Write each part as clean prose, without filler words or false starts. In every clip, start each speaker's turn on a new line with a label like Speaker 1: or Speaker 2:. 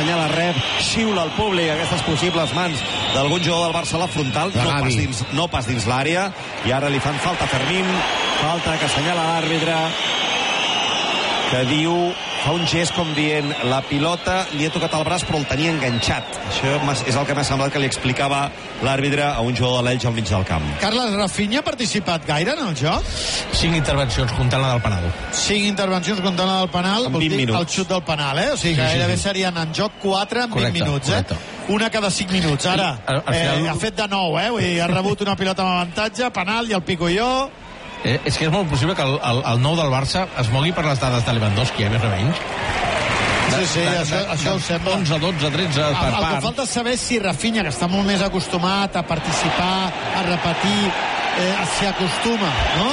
Speaker 1: assenyala, rep, xiula el públic, aquestes possibles mans d'algun jugador del Barça a la frontal, no pas dins l'àrea, i ara li fan falta a Fermín, falta que assenyala l'àrbitre, que diu, fa un gest com dient, la pilota li ha tocat el braç però el tenia enganxat. Això és el que m'ha semblat que li explicava l'àrbitre a un jugador de l'Elx al mig del camp.
Speaker 2: Carles, Rafinha ha participat gaire en el joc?
Speaker 3: 5 intervencions comptant la del penal.
Speaker 2: 5 intervencions comptant la del penal,
Speaker 1: en 20 minuts.
Speaker 2: El xut del penal, O sigui, gairebé serien en joc 4 en 20 minuts, Una cada 5 minuts. Ara, ha fet de 9, Vull dir, ha rebut una pilota amb avantatge, penal i el pico jo.
Speaker 3: És que és molt possible que el 9 del Barça es mogui per les dades de Lewandowski, més o menys.
Speaker 2: Sí, això ho sembla.
Speaker 3: 11, 12, 13 per part.
Speaker 2: El que falta saber si Rafinha, que està molt més acostumat a participar, a repetir, s'hi acostuma, no?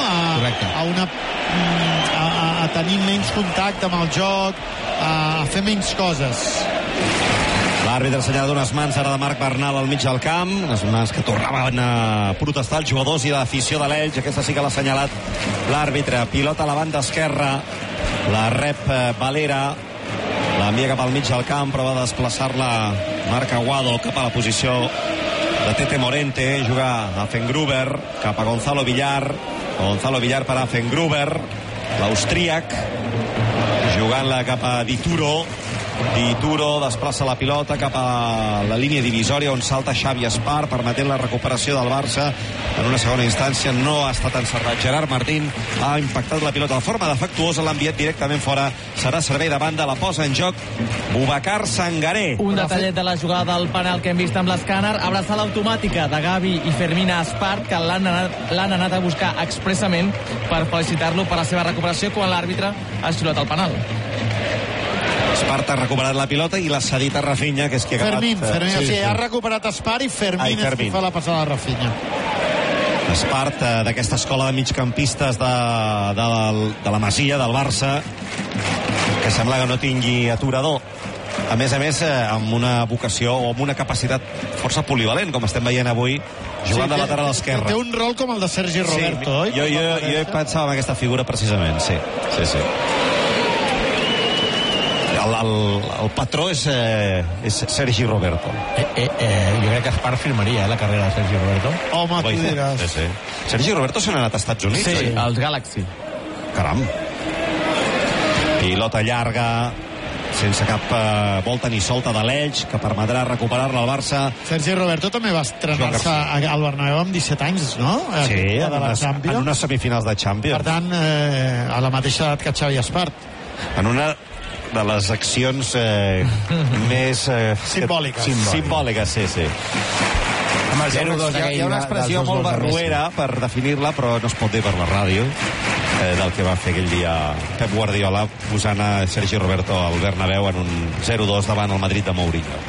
Speaker 2: A tenir menys contacte amb el joc, a fer menys coses.
Speaker 1: L'àrbitre assenyala d'unes mans ara de Marc Bernal al mig del camp, unes mans que tornaven a protestar els jugadors i l'afició de l'Elx. Aquesta sí que l'ha assenyalat l'àrbitre. Pilota a la banda esquerra, la rep Valera, l'envia cap al mig del camp, però va desplaçar-la Marc Aguado cap a la posició de Tete Morente, juga a Fengruber cap a Gonzalo Villar per a Fengruber, l'austríac, jugant-la cap a Dituro desplaça la pilota cap a la línia divisòria on salta Xavi Espar, permetent la recuperació del Barça en una segona instància. No ha estat encertat Gerard Martín, ha impactat la pilota de forma defectuosa, l'ha enviat directament fora, serà servei de banda, la posa en joc Boubacar Sangaré.
Speaker 4: Un detallet de la jugada del penal que hem vist amb l'escàner, abraçada automàtica de Gavi i Fermín a Espart, que l'han anat a buscar expressament per felicitar-lo per la seva recuperació quan l'àrbitre ha xiulat el penal.
Speaker 1: Espart ha recuperat la pilota i l'ha cedit a Rafinha, que és qui ha acabat...
Speaker 2: Fermín, ha recuperat Espart i Fermín és qui fa la passada a Rafinha.
Speaker 1: Espart, d'aquesta escola de migcampistes de la Masia, del Barça, que sembla que no tingui aturador. A més, amb una vocació o amb una capacitat força polivalent, com estem veient avui, jugant de lateral esquerre.
Speaker 2: Té un rol com el de Sergi Roberto, oi?
Speaker 1: Jo pensava en aquesta figura precisament, sí. El patró és Sergi Roberto.
Speaker 3: Jo crec que Espart firmaria la carrera de Sergi Roberto.
Speaker 2: Home, tu diràs.
Speaker 1: Sí. Sergi Roberto se n'ha anat als Estats Units.
Speaker 4: Sí, als Galaxy.
Speaker 1: Caram. Pilota llarga, sense cap volta ni solta de l'Elx, que permetrà recuperar-la al Barça.
Speaker 2: Sergi Roberto també va estrenar-se al Bernabéu amb 17 anys, no?
Speaker 1: Sí, en unes semifinals de Champions.
Speaker 2: Per tant, a la mateixa edat que Xavi Espart.
Speaker 1: En una de les accions més simbòliques, sí. Amb el 0-2 hi ha una expressió molt barruera per definir-la, però no es pot dir per la ràdio, del que va fer aquell dia Pep Guardiola posant a Sergi Roberto al Bernabéu en un 0-2 davant el Madrid de Mourinho.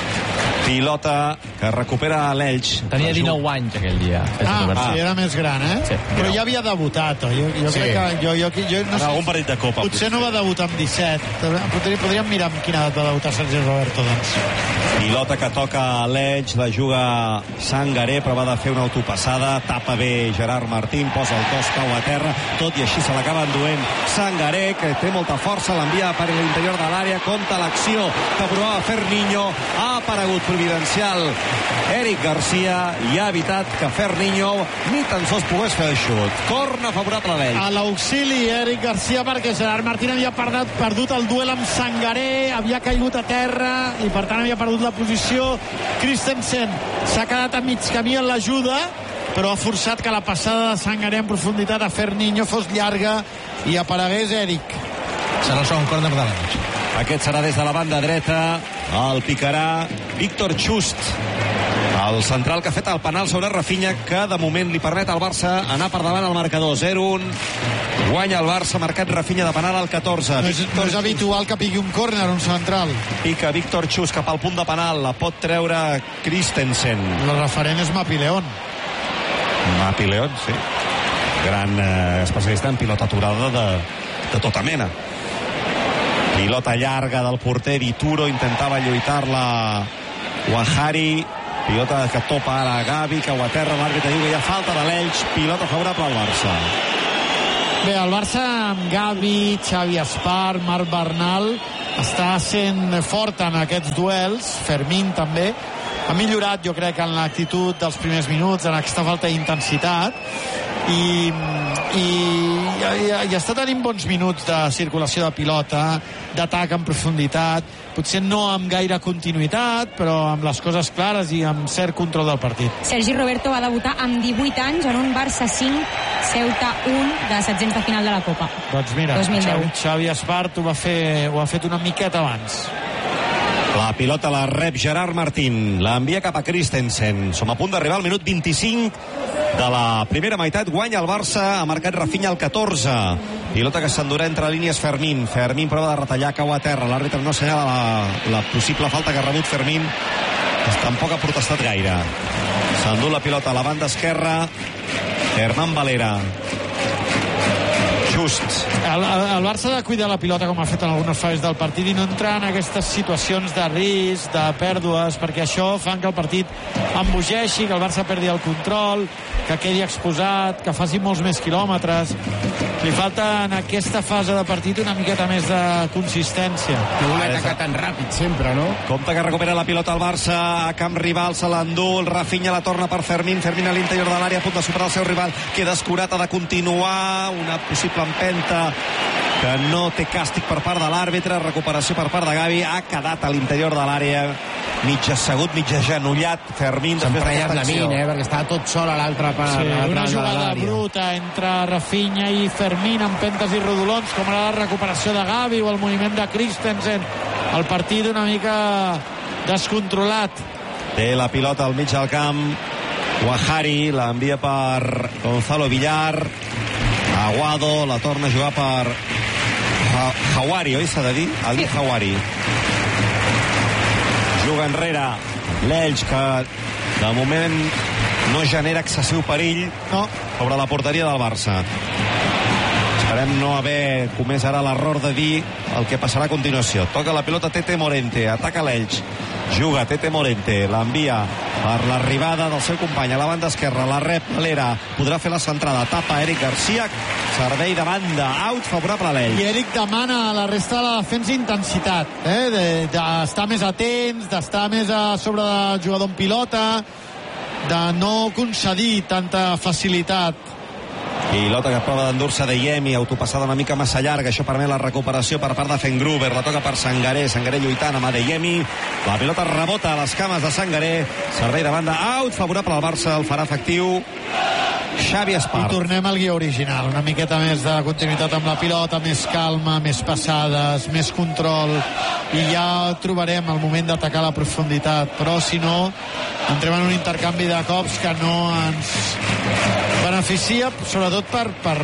Speaker 1: Pilota que recupera l'Elx.
Speaker 4: Tenia 19 anys aquell dia.
Speaker 2: Sí, era més gran,
Speaker 4: Sí,
Speaker 2: però ja havia debutat, oi? Jo crec que...
Speaker 1: No sé, algun partit de Copa.
Speaker 2: Potser no va debutar amb 17. Podríem mirar amb quina edat va debutar Sergi Roberto, doncs.
Speaker 1: Pilota que toca a l'Elx, la juga Sangaré, però va de fer una autopassada, tapa bé Gerard Martín, posa el cos, cau a terra, tot i així se l'acaba enduent Sangaré, que té molta força, l'envia per l'interior de l'àrea, compta l'acció que provava Ferninho, ha aparegut providencial Eric Garcia i ha evitat que Ferninho ni tan sols pogués fer el xut. Corna favorable a l'Elx.
Speaker 2: A l'auxili Eric Garcia, perquè Gerard Martín havia perdut el duel amb Sangaré, havia caigut a terra i per tant havia perdut la posició. Christensen s'ha quedat a mig camí en l'ajuda, però ha forçat que la passada de Sangaré en profunditat a Ferninho fos llarga i aparegués Eric.
Speaker 3: Serà el segon córner de l'Elx.
Speaker 1: Aquest serà des de la banda dreta, el picarà Víctor Chust, el central que ha fet el penal sobre Rafinha, que de moment li permet al Barça anar per davant al marcador. 0-1, guanya el Barça, marcat Rafinha de penal al 14.
Speaker 2: No és habitual que pigui un córner un central.
Speaker 1: Pica Víctor Chust cap al punt de penal, la pot treure Christensen.
Speaker 2: El referent és Mapi León.
Speaker 1: Mapi León, sí. Gran especialista en pilota aturada de tota mena. Pilota llarga del porter Dituro, intentava lluitar-la Guajari, pilota que topa ara Gavi, cau a terra, l'àrbitre diu que hi ha falta de l'Elx, pilota favorable al Barça.
Speaker 2: Bé, el Barça amb Gavi, Xavi Espart, Marc Bernal, està sent fort en aquests duels. Fermín també ha millorat, jo crec, en l'actitud dels primers minuts, en aquesta falta d'intensitat, i està tenint bons minuts de circulació de pilota, d'atac en profunditat, potser no amb gaire continuïtat, però amb les coses clares i amb cert control del partit.
Speaker 5: Sergi Roberto va debutar amb 18 anys en un Barça 5, Ceuta 1 de setzents de final de la Copa.
Speaker 2: Doncs mira,
Speaker 5: 2010.
Speaker 2: Xavi Espart ho ha fet una miqueta abans.
Speaker 1: La pilota la rep Gerard Martín, l'envia cap a Christensen. Som a punt d'arribar al minut 25 de la primera meitat. Guanya el Barça, ha marcat Rafinha al 14. Pilota que s'endurà entre línies Fermín. Fermín prova de retallar, cau a terra. L'àrbitre no assenyala la possible falta que ha rebut Fermín. Tampoc ha protestat gaire. S'endú la pilota a la banda esquerra. Hernán Valera. Just.
Speaker 2: El Barça ha de cuidar la pilota, com ha fet en algunes fases del partit, i no entrar en aquestes situacions de risc, de pèrdues, perquè això fa que el partit embogeixi, que el Barça perdi el control, que quedi exposat, que faci molts més quilòmetres. Li falta en aquesta fase de partit una miqueta més de consistència.
Speaker 6: No voler atacar tan ràpid sempre, no?
Speaker 1: Compte que recupera la pilota al Barça a camp rival, se l'endú, el Rafinha la torna per Fermín a l'interior de l'àrea, a punt de superar el seu rival, queda escurat, ha de continuar, una possible empenta que no té càstig per part de l'àrbitre, recuperació per part de Gavi, ha quedat a l'interior de l'àrea, mig assegut, mig agenollat Fermín.
Speaker 6: S'ha emprenyat la mina, perquè estava tot sol a l'altra part.
Speaker 2: Sí, una jugada bruta entre Rafinha i Fermín, amb pentes i rodolons, com ara la recuperació de Gavi o el moviment de Christensen. El partit una mica descontrolat.
Speaker 1: Té la pilota al mig del camp, Guajari l'envia per Gonzalo Villar, Aguado la torna a jugar per Hawari, oi s'ha de dir? Ali Hawari juga enrere l'Elx, que de moment no genera excessiu perill sobre la porteria del Barça. Esperem no haver comès ara l'error de dir el que passarà a continuació. Toca la pilota Tete Morente, ataca l'Elx, juga Tete Morente, l'envia per l'arribada del seu company a la banda esquerra, la rep Valera, podrà fer la centrada, tapa Eric Garcia, servei de banda, out favorable a l'Elx.
Speaker 2: I Eric demana a la resta de la defensa intensitat, d'estar més atents, d'estar més a sobre del jugador en pilota, de no concedir tanta facilitat.
Speaker 1: Pilota que prova d'endur-se de Yemi, autopassada una mica massa llarga, això permet la recuperació per part de Fengruber, la toca per Sangaré lluitant amb Adeyemi, la pilota rebota a les cames de Sangaré, servei de banda, out favorable al Barça, el farà efectiu Xavi Espart.
Speaker 2: I tornem al guió original, una miqueta més de continuïtat amb la pilota, més calma, més passades, més control, i ja trobarem el moment d'atacar la profunditat, però si no entrem en un intercanvi de cops que no ens beneficia, sobretot per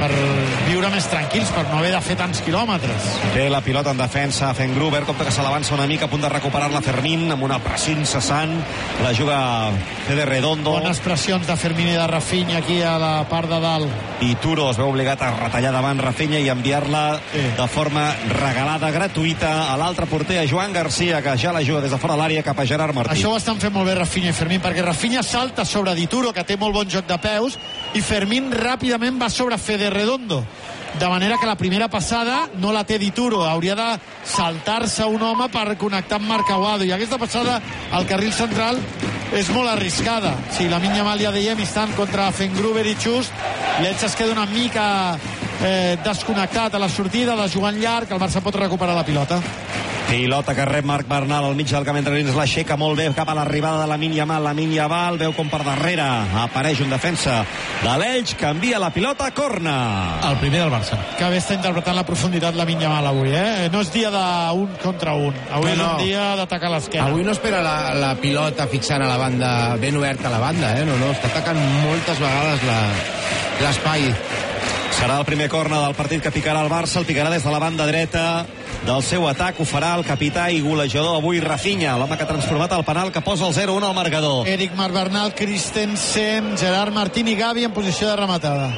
Speaker 2: viure més tranquils, per no haver de fer tants quilòmetres.
Speaker 1: Té la pilota en defensa Fengruber, compte que se l'avança una mica, a punt de recuperar-la Fermín amb una pressió incessant, la juga Fede Redondo.
Speaker 2: Bones pressions de Fermín i de Rafinha aquí a la part de dalt.
Speaker 1: I Turo es veu obligat a retallar davant Rafinha i enviar-la de forma regalada, gratuïta, a l'altre porter, a Joan Garcia, que ja la juga des de fora de l'àrea cap a Gerard Martí.
Speaker 2: Això ho estan fent molt bé Rafinha i Fermín, perquè Rafinha salta sobre Dituro, que té molt bon joc de peus, i Fermín ràpidament va sobre Fede Redondo, de manera que la primera passada no la té Dituro, hauria de saltar-se un home per connectar amb Marc Aguado, i aquesta passada al carril central és molt arriscada. Si Lamine Yamal i Adeyemi estan contra Fengruber i Just, l'Elx es queda una mica desconnectat a la sortida, de jugar en llarg, el Barça pot recuperar la pilota.
Speaker 1: Pilota que rep Marc Bernal al mig del camp entre dins, l'aixeca molt bé cap a l'arribada de Lamine Yamal, veu com per darrere apareix un defensa de l'Elx que envia la pilota a corna.
Speaker 3: El primer del Barça.
Speaker 2: Que bé està interpretant la profunditat Lamine Yamal avui, no és dia d'un contra un, avui és un dia d'atacar l'esquena.
Speaker 6: Avui no espera la pilota fixant a la banda, ben oberta a la banda, no, està atacant moltes vegades l'espai.
Speaker 1: Serà el primer corna del partit que picarà el Barça, el picarà des de la banda dreta del seu atac, ho farà el capità i golejador avui Rafinha, l'home que ha transformat el penal que posa el 0-1 al marcador.
Speaker 2: Eric Marc Bernal, Christensen, Gerard Martín i Gavi en posició de rematada.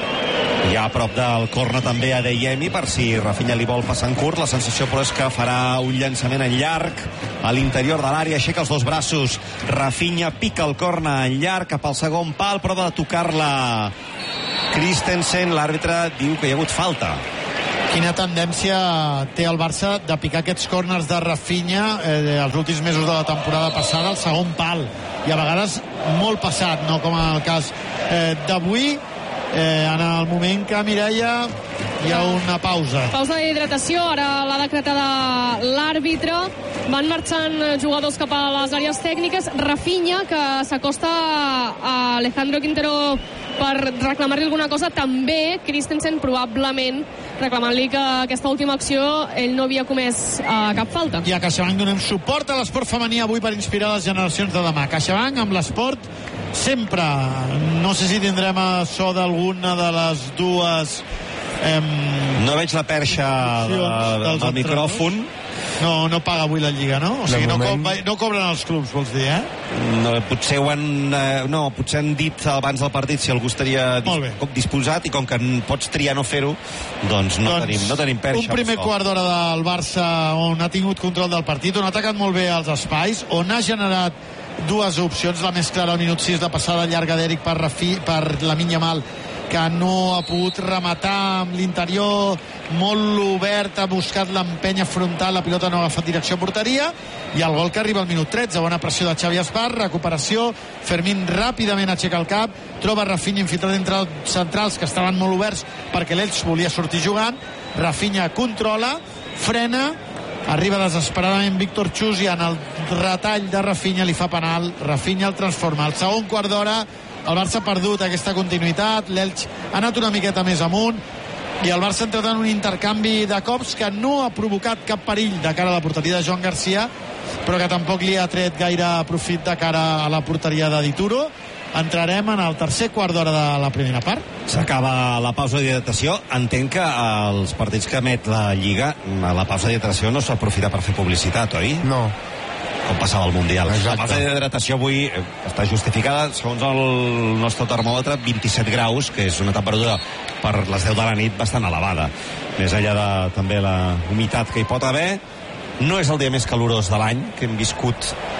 Speaker 1: I a prop del corna també Adeyemi, per si Rafinha li vol passar en curt. La sensació però és que farà un llançament en llarg a l'interior de l'àrea, aixeca els dos braços Rafinha, pica el corna en llarg cap al segon pal, prova de tocar-la Christensen, l'àrbitre diu que hi ha hagut falta.
Speaker 2: Quina tendència té el Barça de picar aquests córners de Rafinha els últims mesos de la temporada passada al segon pal, i a vegades molt passat, no com en el cas d'avui. En el moment que, Mireia, hi ha una pausa
Speaker 7: d'hidratació, ara l'ha decretada l'àrbitre. Van marxant jugadors cap a les àrees tècniques. Rafinha, que s'acosta a Alejandro Quintero per reclamar-li alguna cosa, també Christensen probablement reclamant-li que aquesta última acció ell no havia comès cap falta.
Speaker 2: I a CaixaBank donem suport a l'esport femení avui per inspirar les generacions de demà. CaixaBank amb l'esport sempre. No sé si tindrem so d'alguna de les dues
Speaker 1: no veig la perxa del micròfon.
Speaker 2: No paga avui la Lliga, no? O sigui, no cobren els clubs, vols dir,
Speaker 1: No, potser potser han dit abans del partit si algú estaria disposat, i com que pots triar no fer-ho, doncs no tenim perxa.
Speaker 2: Un primer quart d'hora del Barça on ha tingut control del partit, on ha atacat molt bé els espais, on ha generat dues opcions, la més clara al minut 6, de passada llarga d'Eric per Lamine Yamal, que no ha pogut rematar amb l'interior molt obert, ha buscat l'empenya frontal, la pilota no ha agafat direcció a porteria, i el gol que arriba al minut 13, bona pressió de Xavi Espart, recuperació, Fermín ràpidament aixeca el cap, troba Rafinha infiltrat entre els centrals que estaven molt oberts perquè l'Elx volia sortir jugant, Rafinha controla, frena, arriba desesperadament Víctor Chus, i en el retall de Rafinha li fa penal, Rafinha el transforma. Al segon quart d'hora el Barça ha perdut aquesta continuïtat, l'Elx ha anat una miqueta més amunt, i el Barça ha entrat en un intercanvi de cops que no ha provocat cap perill de cara a la porteria de Joan Garcia, però que tampoc li ha tret gaire profit de cara a la porteria de Dituro. Entrarem en el tercer quart d'hora de la primera part.
Speaker 1: S'acaba la pausa d'hidratació. Entenc que els partits que emet la Lliga, a la pausa d'hidratació no s'aprofita per fer publicitat, oi?
Speaker 6: No.
Speaker 1: Com passava al Mundial.
Speaker 6: Exacte.
Speaker 1: La pausa d'hidratació avui està justificada, segons el nostre termòmetre, 27 graus, que és una temperatura per les 10 de la nit bastant elevada. Més enllà de també la humitat que hi pot haver, no és el dia més calorós de l'any que hem viscut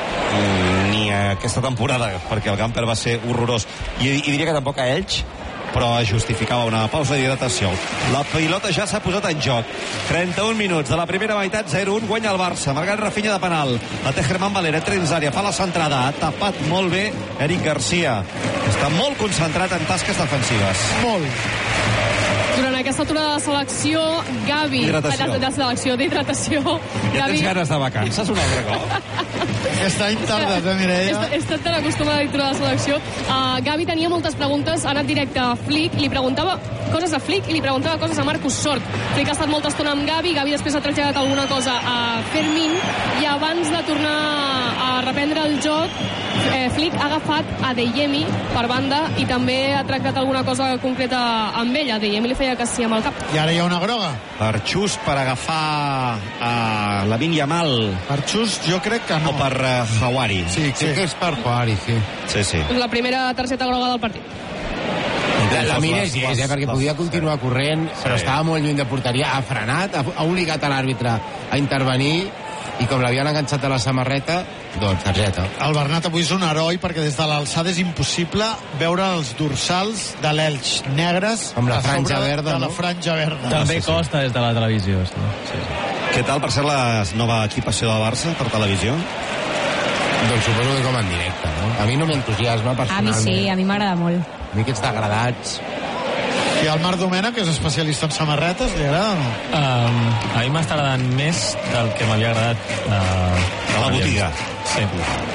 Speaker 1: ni aquesta temporada, perquè el Gamper va ser horrorós, i diria que tampoc a Elx, però justificava una pausa d'hidratació. La pilota ja s'ha posat en joc. 31 minuts de la primera meitat, 0-1, guanya el Barça, marcant Rafinha de penal. La té Germán Valera, entra dins àrea, fa la centrada, ha tapat molt bé Eric Garcia. Està molt concentrat en tasques defensives.
Speaker 2: Molt.
Speaker 7: Durant aquesta aturada de selecció, Gavi... D'hidratació.
Speaker 1: Ja tens ganes de vacances un altre cop?
Speaker 2: Aquest any tardes, Mireia?
Speaker 7: He estat tan acostumat a l'aturada de selecció. Gavi tenia moltes preguntes, ha anat directe a Flick, li preguntava coses a Flick i li preguntava coses a Marcus Sort. Flick ha estat molta estona amb Gavi després ha traslladat alguna cosa a Fermín, i abans de tornar a reprendre el joc, Flick ha agafat a Adeyemi per banda i també ha tractat alguna cosa concreta amb ell. Adeyemi li feia que sí amb el cap.
Speaker 2: I ara hi ha una groga.
Speaker 1: Per Chus, per agafar Lamine Yamal.
Speaker 2: Per Chus jo crec que no.
Speaker 1: O per Hawari.
Speaker 6: Sí, crec que és per Hawari, sí.
Speaker 1: Sí.
Speaker 7: La primera targeta groga del partit.
Speaker 6: La mires i és, perquè podia continuar corrent, però estava molt lluny de porteria, ha frenat, ha obligat a l'àrbitre a intervenir, i com l'havien enganxat a la samarreta, doncs targeta.
Speaker 2: El Bernat avui és un heroi, perquè des de l'alçada és impossible veure els dorsals de l'Elx negres
Speaker 6: amb la franja verda,
Speaker 2: de la franja verda.
Speaker 4: També costa des de la televisió. Sí.
Speaker 1: Què tal, per ser la nova equipació del Barça per televisió?
Speaker 6: Doncs suposo que com en directe, no? A mi no m'entusiasma personalment.
Speaker 5: A mi sí, a mi m'agrada molt.
Speaker 6: A mi aquests degradats...
Speaker 2: I el Marc Domènech, que és especialista en samarretes, li agrada o no?
Speaker 8: A mi m'està agradant més del que m'havia agradat
Speaker 1: a la botiga.
Speaker 8: Sí.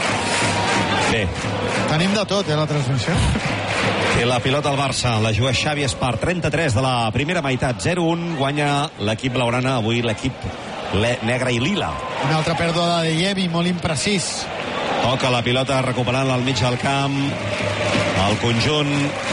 Speaker 1: Bé.
Speaker 2: Tenim de tot, la transmissió.
Speaker 1: Té la pilota al Barça, la juga Xavi Espart, 33 de la primera meitat, 0-1, guanya l'equip blaugrana, avui l'equip negre i lila.
Speaker 2: Una altra pèrdua de Yemi, molt imprecís.
Speaker 1: Toca la pilota recuperant-la al mig del camp, el conjunt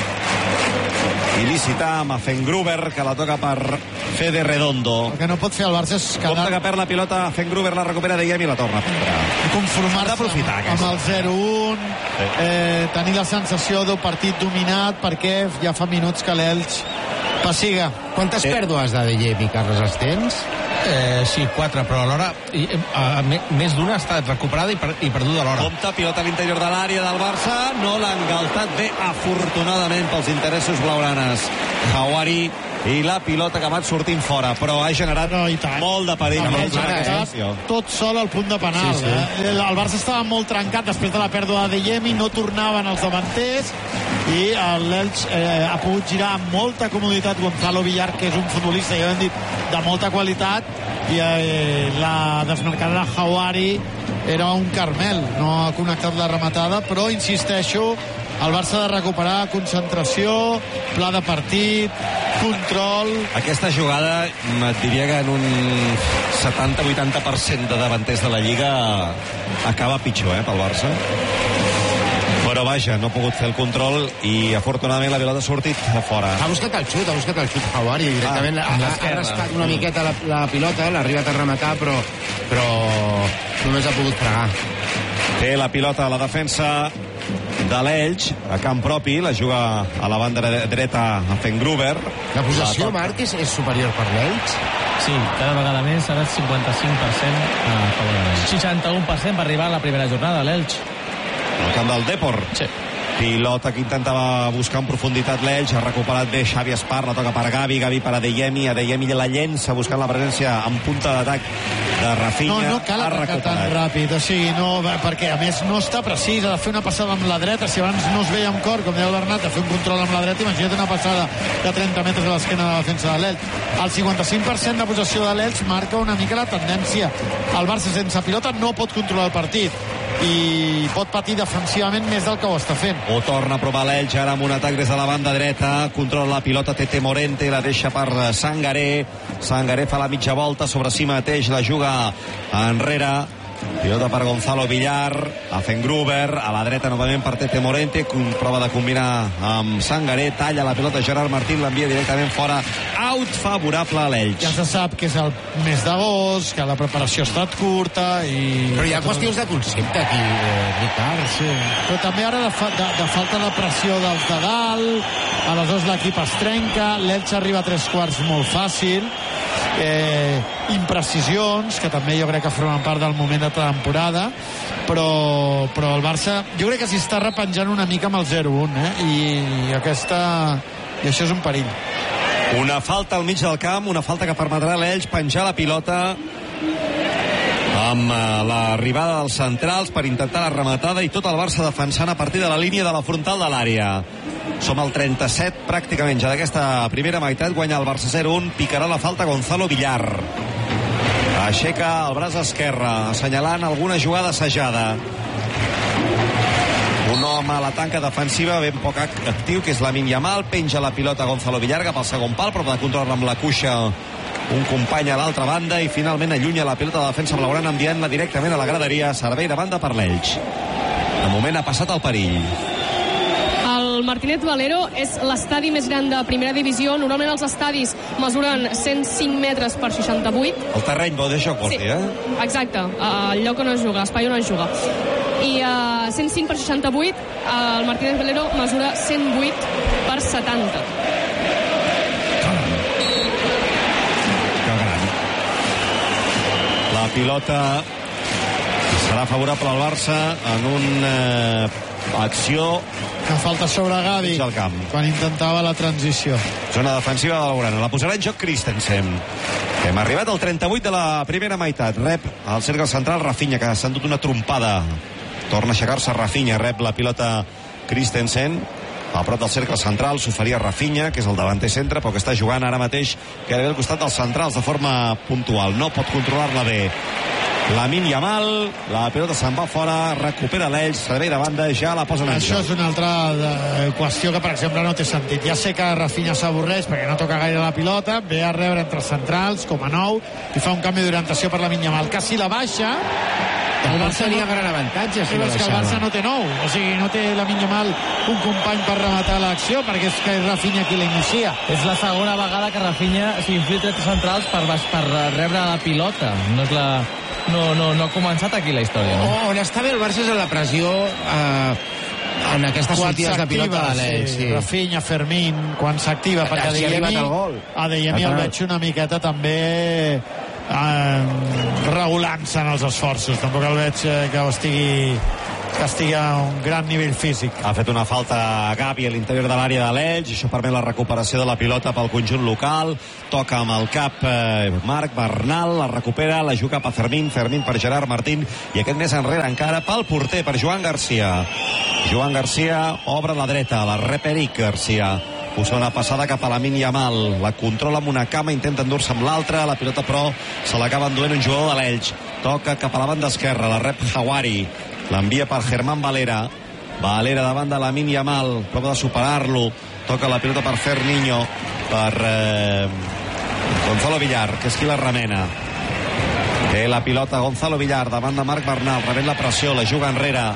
Speaker 1: il·lícita amb Fengruber, que la toca per Fede Redondo.
Speaker 2: El que no pot fer el Barça és
Speaker 1: Compte que perd la pilota, Fengruber la recupera de Yemi i la torna a prendre.
Speaker 2: Conformar-se amb el 0-1, tenir la sensació d'un partit dominat, perquè ja fa minuts que l'Elx passiga.
Speaker 6: Quantes pèrdues de Yemi, Carles, els tens?
Speaker 3: Sí, 4, però alhora més d'una ha estat recuperada i perduda alhora.
Speaker 1: Compte, pilota a l'interior de l'àrea del Barça, no l'ha engaltat bé, afortunadament, pels interessos blaugranes. Hawari i la pilota que ha anat sortint fora, però ha generat molt de perill.
Speaker 2: Tot sol al punt de penal. Sí, sí. El Barça estava molt trencat després de la pèrdua de Adeyemi, no tornaven els davanters i l'Elx ha pogut girar amb molta comoditat. Gonzalo Villar, que és un futbolista, ja ho hem dit, de molta qualitat, i la desmarcada de Hawari era un Carmel, no ha connectat la rematada, però insisteixo, el Barça ha de recuperar concentració, pla de partit, control.
Speaker 1: Aquesta jugada et diria que en un 70-80% de davanters de la Lliga acaba pitjor pel Barça, però vaja, no ha pogut fer el control i afortunadament la pilota ha sortit a fora.
Speaker 6: Ha buscat el xut Hawari directament, ha rascat una miqueta la pilota, l'ha arribat a rematar, però només ha pogut fregar.
Speaker 1: Té la pilota a la defensa de l'Elx, a camp propi, la juga a la banda dreta a Fengruber.
Speaker 6: La possessió, Marc, és superior per l'Elx?
Speaker 8: Sí, cada vegada més, ara 55% a favor de l'Elx.
Speaker 4: 61% per arribar a la primera jornada, l'Elx.
Speaker 1: Al camp del Depor.
Speaker 8: Sí.
Speaker 1: Pilota que intentava buscar en profunditat l'Elx, ha recuperat bé Xavi Espart, la toca per Gavi per Adeyemi la llença buscant la presència en punta d'atac de Rafinha.
Speaker 2: No cal atacar tan ràpid, o sigui, no, perquè a més no està precís, ha de fer una passada amb la dreta, si abans no es veia amb cor, com deia el Bernat, de fer un control amb la dreta, imagina't una passada de 30 metres a l'esquena de la defensa de l'Elx. El 55% de possessió de l'Elx marca una mica la tendència. El Barça sense pilota no pot controlar el partit i pot patir defensivament més del que ho està fent.
Speaker 1: Ho torna a provar l'Elx ara amb un atac des de la banda dreta, controla la pilota Tete Morente, la deixa per Sangaré fa la mitja volta sobre si mateix, la juga enrere, pilota per Gonzalo Villar, a Fengruber, a la dreta novament per Tete Morente, prova de combinar amb Sangaré, talla la pilota Gerard Martín, l'envia directament fora, out favorable a l'Elx.
Speaker 2: Ja se sap que és el mes d'agost, que la preparació ha estat curta i...
Speaker 6: Però hi ha qüestions de concepte aquí, Ricard.
Speaker 2: Sí. Però també ara de falta de pressió dels de dalt, aleshores l'equip es trenca, l'Elx arriba a 3/4 molt fàcil, imprecisions, que també jo crec que formen part del moment de temporada, però el Barça jo crec que s'hi està repenjant una mica amb el 0-1, i això és un perill.
Speaker 1: Una falta al mig del camp, una falta que permetrà a l'Elx penjar la pilota amb l'arribada dels centrals per intentar la rematada i tot el Barça defensant a partir de la línia de la frontal de l'àrea. Som al 37 pràcticament ja d'aquesta primera meitat, guanya el Barça 0-1, picarà la falta Gonzalo Villar. Aixeca el braç esquerre, assenyalant alguna jugada assajada. Un home a la tanca defensiva ben poc actiu, que és Lamine Yamal, penja la pilota Gonzalo Villar cap al segon pal, però de controlar amb la cuixa un company a l'altra banda i finalment allunya la pilota de defensa blaugrana enviant-la directament a la graderia, servei de banda per l'Elx. De moment ha passat el perill.
Speaker 7: El Martínez Valero és l'estadi més gran de primera divisió. Normalment els estadis mesuren 105 metres per 68.
Speaker 1: El terreny vol dir això, vol dir,
Speaker 7: Exacte, el lloc on es juga, l'espai on es juga. I 105 per 68, el Martínez Valero mesura 108 per 70.
Speaker 1: La pilota serà favorable al Barça en una acció
Speaker 2: que falta sobre Gavi quan intentava la transició.
Speaker 1: Zona defensiva de l'Aurana. La posarà en joc Christensen. Hem arribat al 38 de la primera meitat. Rep al cercle central Rafinha, que s'ha endut una trompada. Torna a aixecar-se Rafinha, rep la pilota Christensen a prop del cercle central, s'oferia Rafinha, que és el davanter centre, però que està jugant ara mateix gairebé al costat dels centrals de forma puntual. No pot controlar-la bé Lamine Yamal, la pilota se'n va fora, recupera l'Elx, servei de banda, ja la posen en joc.
Speaker 2: Això és una altra qüestió que, per exemple, no té sentit. Ja sé que Rafinha s'avorreix perquè no toca gaire la pilota, ve a rebre entre centrals, com a nou, i fa un canvi d'orientació per Lamine Yamal, que si la baixa...
Speaker 6: El Barça tenia gran avantatge si
Speaker 2: la baixava. El Barça no té nou, o sigui, no té Lamine Yamal un company per rematar l'acció, perquè és que és Rafinha qui la inicia.
Speaker 4: És la segona vegada que Rafinha s'infiltra entre centrals per rebre la pilota. No és la... No ha començat aquí la història, no?
Speaker 6: On està bé el Barça és en la pressió en aquestes sortides de pilota de l'Elx.
Speaker 2: Sí. Rafinha, Fermín, quan s'activa, perquè Adeyemi el veig una miqueta també regulant-se en els esforços. Tampoc el veig que ho estigui que estigui a un gran nivell físic.
Speaker 1: Ha fet una falta a Gavi a l'interior de l'àrea de l'Elx, això permet la recuperació de la pilota pel conjunt local. Toca amb el cap Marc Bernal, la recupera, la juga cap a Fermín per Gerard Martín, i aquest més enrere encara pel porter, per Joan Garcia. Joan Garcia obre la dreta, la rep Eric Garcia. Posa una passada cap a Lamine Yamal, la controla amb una cama, intenta endur-se amb l'altra, la pilota però se l'acaba enduent un jugador de l'Elx. Toca cap a la banda esquerra, la rep Hawari, l'envia per Germán Valera davant de Lamine Yamal, prova de superar-lo, toca la pilota per Ferniño, per Gonzalo Villar, que és qui la remena. Té la pilota Gonzalo Villar davant de Marc Bernal, rebent la pressió, la juga enrere.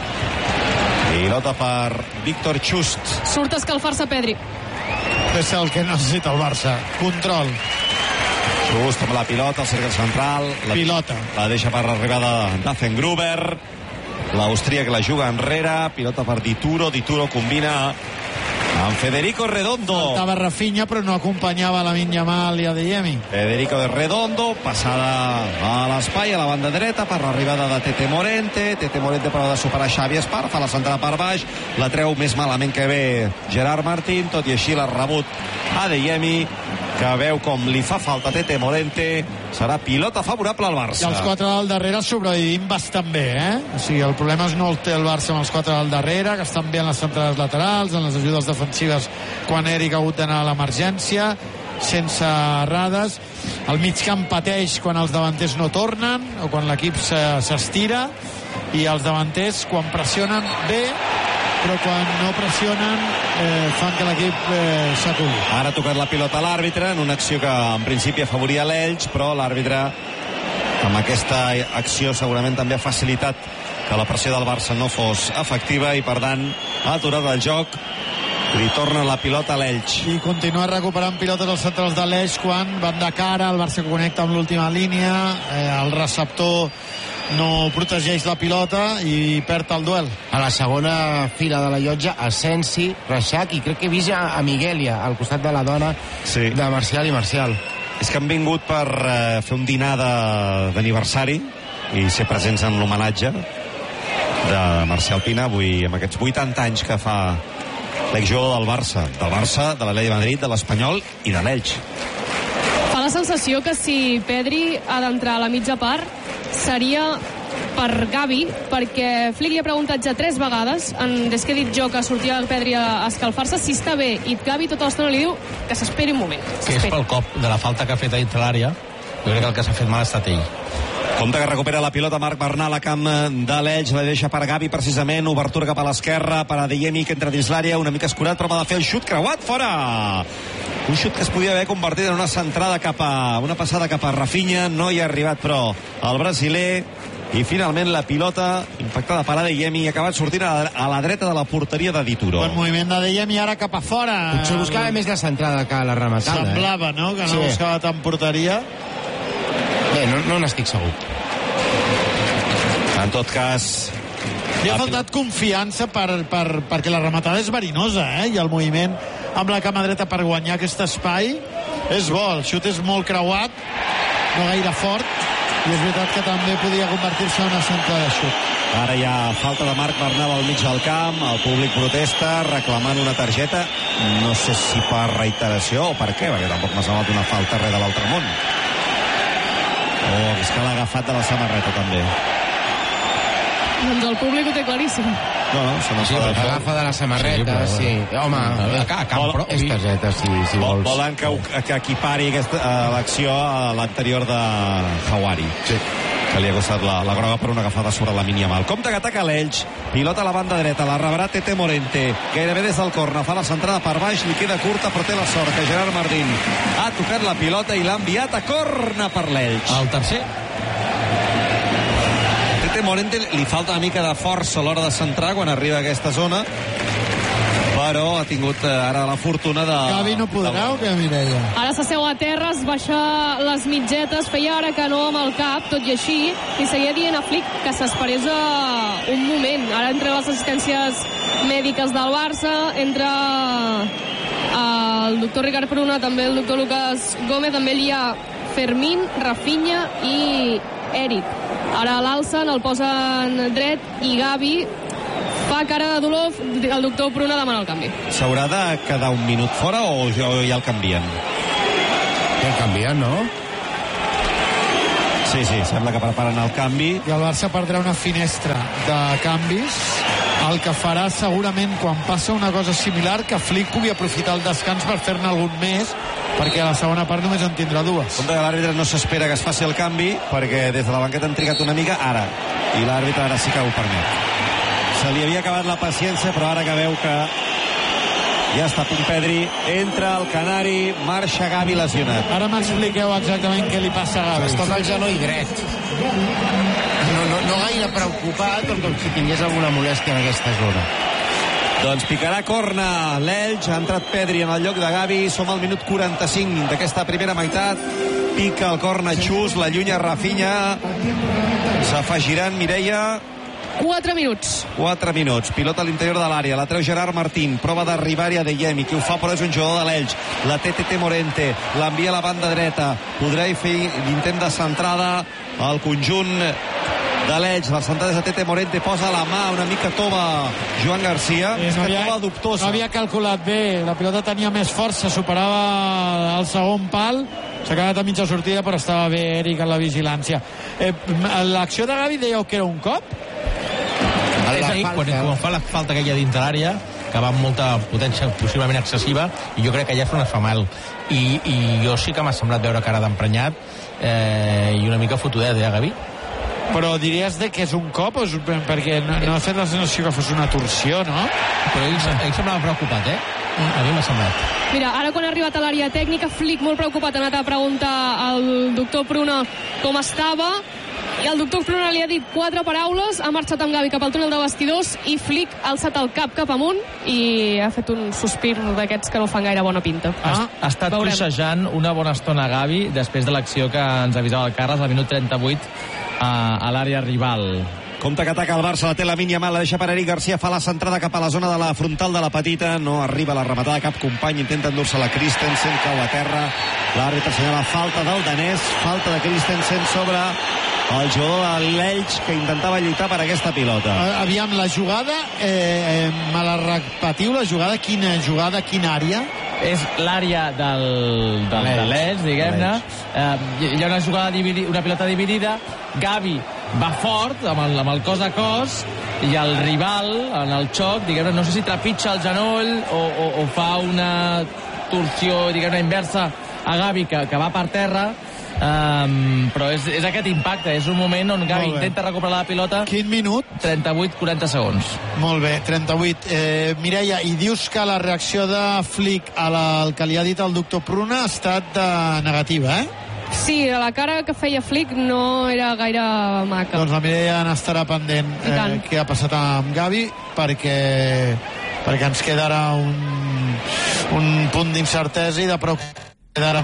Speaker 1: Pilota per Víctor Chust.
Speaker 7: Surt a escalfar-se Pedri.
Speaker 2: És el que necessita el Barça. Control.
Speaker 1: Chust amb la pilota al cercle central.
Speaker 2: Pilota.
Speaker 1: La deixa per l'arribada d'Affengruber. L'austríac la juga enrere. Pilota per Dituro. Dituro combina amb Federico Redondo.
Speaker 2: Faltava Rafinha, però no acompanyava a Lamine Yamal i a Adeyemi.
Speaker 1: Federico de Redondo, passada a l'espai, a la banda dreta, per l'arribada de Tete Morente. Tete Morente prova de superar Xavi Espar, fa la centrada per baix, la treu més malament que ve Gerard Martín, tot i així l'ha rebut Adeyemi, que veu com li fa falta Tete Morente. Serà pilota favorable al Barça.
Speaker 2: I els 4 del darrere sobrevivim bastant bé, O sigui, el problema no el té el Barça amb els 4 del darrere, que estan bé en les centrades laterals, en les ajudes defensives quan Eric ha hagut d'anar a l'emergència, sense errades. El migcamp pateix quan els davanters no tornen o quan l'equip s'estira, i els davanters quan pressionen bé, però quan no pressionen fan que l'equip s'aturi.
Speaker 1: Ara ha tocat la pilota a l'àrbitre en una acció que en principi afavoria l'Elx, però l'àrbitre amb aquesta acció segurament també ha facilitat que la pressió del Barça no fos efectiva i per tant ha aturat el joc. Li torna la pilota a l'Elx.
Speaker 2: I continua recuperant pilotes als centrals de l'Elx quan van de cara, el Barça connecta amb l'última línia, el receptor no protegeix la pilota i perd el duel.
Speaker 6: A la segona fila de la llotja, Asensi, Reixac, i crec que he vist a Miguelia al costat de la dona de Marcial i Marcial.
Speaker 1: És que han vingut per fer un dinar d'aniversari i ser presents en l'homenatge de Marcial Pina, avui amb aquests 80 anys que fa l'exjugador del Barça, de l'Atlètic de Madrid, de l'Espanyol i de l'Elx.
Speaker 7: Fa la sensació que si Pedri ha d'entrar a la mitja part seria per Gavi, perquè Flick li ha preguntat ja 3 vegades des que he dit jo que sortia el Pedri a escalfar-se si està bé, i Gavi tota l'estona li diu que s'esperi un moment.
Speaker 3: Que és pel cop de la falta que ha fet a dintre l'àrea. Jo crec que el que s'ha fet mal ha estat ell.
Speaker 1: Compte que recupera la pilota Marc Bernal a camp de l'Elx, la deixa per Gavi precisament, obertura cap a l'esquerra per Adeyemi, que entra dins l'àrea, una mica escurat, però va de fer el xut creuat, fora! Un xut que es podia haver convertit en una centrada una passada cap a Rafinha, no hi ha arribat però el brasiler, i finalment la pilota impactada per Adeyemi ha acabat sortint a la dreta de la porteria de Dituro.
Speaker 2: Bon moviment d'Adeyemi ara cap a fora.
Speaker 6: Potser buscava més la centrada que la rematada.
Speaker 2: Semblava, no?, que no buscava tant porteria.
Speaker 6: Bé, no n'estic segur.
Speaker 1: En tot cas,
Speaker 2: li ha faltat confiança perquè la rematada és verinosa, i el moviment amb la cama dreta per guanyar aquest espai és bo. El xut és molt creuat, no gaire fort, i és veritat que també podia convertir-se en una centre de xut.
Speaker 1: Ara hi ha falta de Marc Bernal al mig del camp, el públic protesta reclamant una targeta, no sé si per reiteració o per què, perquè tampoc m'ha semblat una falta res de l'altre món. És que l'ha agafat de la samarreta també.
Speaker 7: Doncs el públic ho té claríssim.
Speaker 1: No, se n'ha de
Speaker 6: l'agafa de la samarreta, sí. Home, és targeta, si vols.
Speaker 1: Volen que equipari l'acció a l'anterior de Hawari. Sí. Que li ha costat la groga per una agafada sobre la Yamal. Compte que ataca l'Elx, pilota a la banda dreta, la rebrà Tete Morente, gairebé des del corna, fa la centrada per baix, li queda curta, però té la sort que Gerard Martín ha tocat la pilota i l'ha enviat a corna per l'Elx.
Speaker 3: El tercer.
Speaker 1: Tete Morente li falta una mica de força a l'hora de centrar quan arriba a aquesta zona, però ha tingut ara la fortuna de...
Speaker 2: Gavi no podrà o què, Mireia?
Speaker 7: Ara s'asseu a terra, es baixa les mitgetes, feia ara que no amb el cap, tot i així, i seguia dient a Flick que s'esperés un moment. Ara entre les assistències mèdiques del Barça, entre el doctor Ricard Pruna, també el doctor Lucas Gómez, també hi ha Fermín, Rafinha i Eric. Ara l'alcen, el posen dret i Gavi fa cara de dolor. El doctor Pruna demana el canvi.
Speaker 1: S'haurà de quedar un minut fora o ja el canvien?
Speaker 6: Ja el canvien, no?
Speaker 1: Sí, sembla que preparen el canvi.
Speaker 2: I el Barça perdrà una finestra de canvis, el que farà segurament quan passa una cosa similar que Flick pugui aprofitar el descans per fer-ne algun més, perquè a la segona part només en tindrà dues.
Speaker 1: Compte que l'àrbitre no s'espera que es faci el canvi, perquè des de la banqueta han trigat una mica ara, i l'àrbitre ara sí que ho permet. Se li havia acabat la paciència, però ara que veu que ja està a punt Pedri, entra el Canari, marxa Gavi lesionat.
Speaker 2: Ara m'expliqueu exactament què li passa a Gavi.
Speaker 6: Es toca el genoll dret. No gaire preocupat, però com si tingués alguna molèstia en aquesta zona.
Speaker 1: Doncs picarà corna l'Elx, ha entrat Pedri en el lloc de Gavi, som al minut 45 d'aquesta primera meitat, pica el corna Xus, l'allunya Rafinha, s'afegiran, Mireia...
Speaker 7: 4 minuts.
Speaker 1: 4 minuts. Pilota a l'interior de l'àrea. La treu Gerard Martín. Prova d'arribar-hi a Adeyemi. Qui ho fa, però és un jugador de l'Elx. La té Tete Morente. L'envia a la banda dreta. Podrà fer l'intent de centrada al conjunt de l'Elx. La centrada és de Tete Morente. Posa la mà una mica tova Joan Garcia. És que tova dubtosa.
Speaker 2: No havia calculat bé. La pilota tenia més força. Superava el segon pal. S'ha quedat a mitja sortida, però estava bé Eric en la vigilància. L'acció de Gavi dèieu que era un cop?
Speaker 3: És ahir, quan fa la falta aquella dintre l'àrea, que va amb molta potència possiblement excessiva, i jo crec que ja és un fa mal. I jo sí que m'ha semblat veure cara d'emprenyat i una mica fotudet, Gavi?
Speaker 2: Però diries que és un cop? Perquè no ha fet la sensació que fos una torsió, no?
Speaker 3: Però ell semblava preocupat, A mi m'ha semblat.
Speaker 7: Mira, ara quan ha arribat a l'àrea tècnica, Flick molt preocupat, ha anat a preguntar al doctor Pruna com estava, i el doctor Pruna li ha dit 4 paraules, ha marxat amb Gavi cap al túnel de vestidors i Flick ha alçat el cap amunt i ha fet un sospir d'aquests que no fan gaire bona pinta.
Speaker 4: Ha estat coixejant una bona estona Gavi després de l'acció que ens avisava el Carles al minut 38 a l'àrea rival.
Speaker 1: Compte que ataca el Barça, la té Lamine Yamal, la deixa per Eric Garcia, fa la centrada cap a la zona de la frontal de la petita, no arriba a la rematada cap company, intenta endur-se la Christensen, cau a terra, l'àrbitre assenyala falta del danès, falta de Christensen sobre el jugador de l'Elx que intentava lluitar per aquesta pilota.
Speaker 2: Aviam, la jugada, me la repetiu, la jugada, quina àrea?
Speaker 4: És l'àrea de l'Elx, diguem-ne. Hi ha una jugada una pilota dividida, Gavi va fort amb el cos a cos i el rival en el xoc, diguem-ne, no sé si trepitja el genoll o fa una torsió, diguem-ne, inversa a Gavi que va per terra. Però és aquest impacte, és un moment on Gavi intenta recuperar la pilota.
Speaker 2: Quin minut?
Speaker 4: 38-40 segons.
Speaker 2: Molt bé, 38. Mireia, i dius que la reacció de Flick al que li ha dit el doctor Pruna ha estat negativa,
Speaker 7: Sí, la cara que feia Flick no era gaire maca.
Speaker 2: Doncs la Mireia n'estarà pendent què ha passat amb Gavi, perquè ens queda ara un punt d'incertesa i de quedar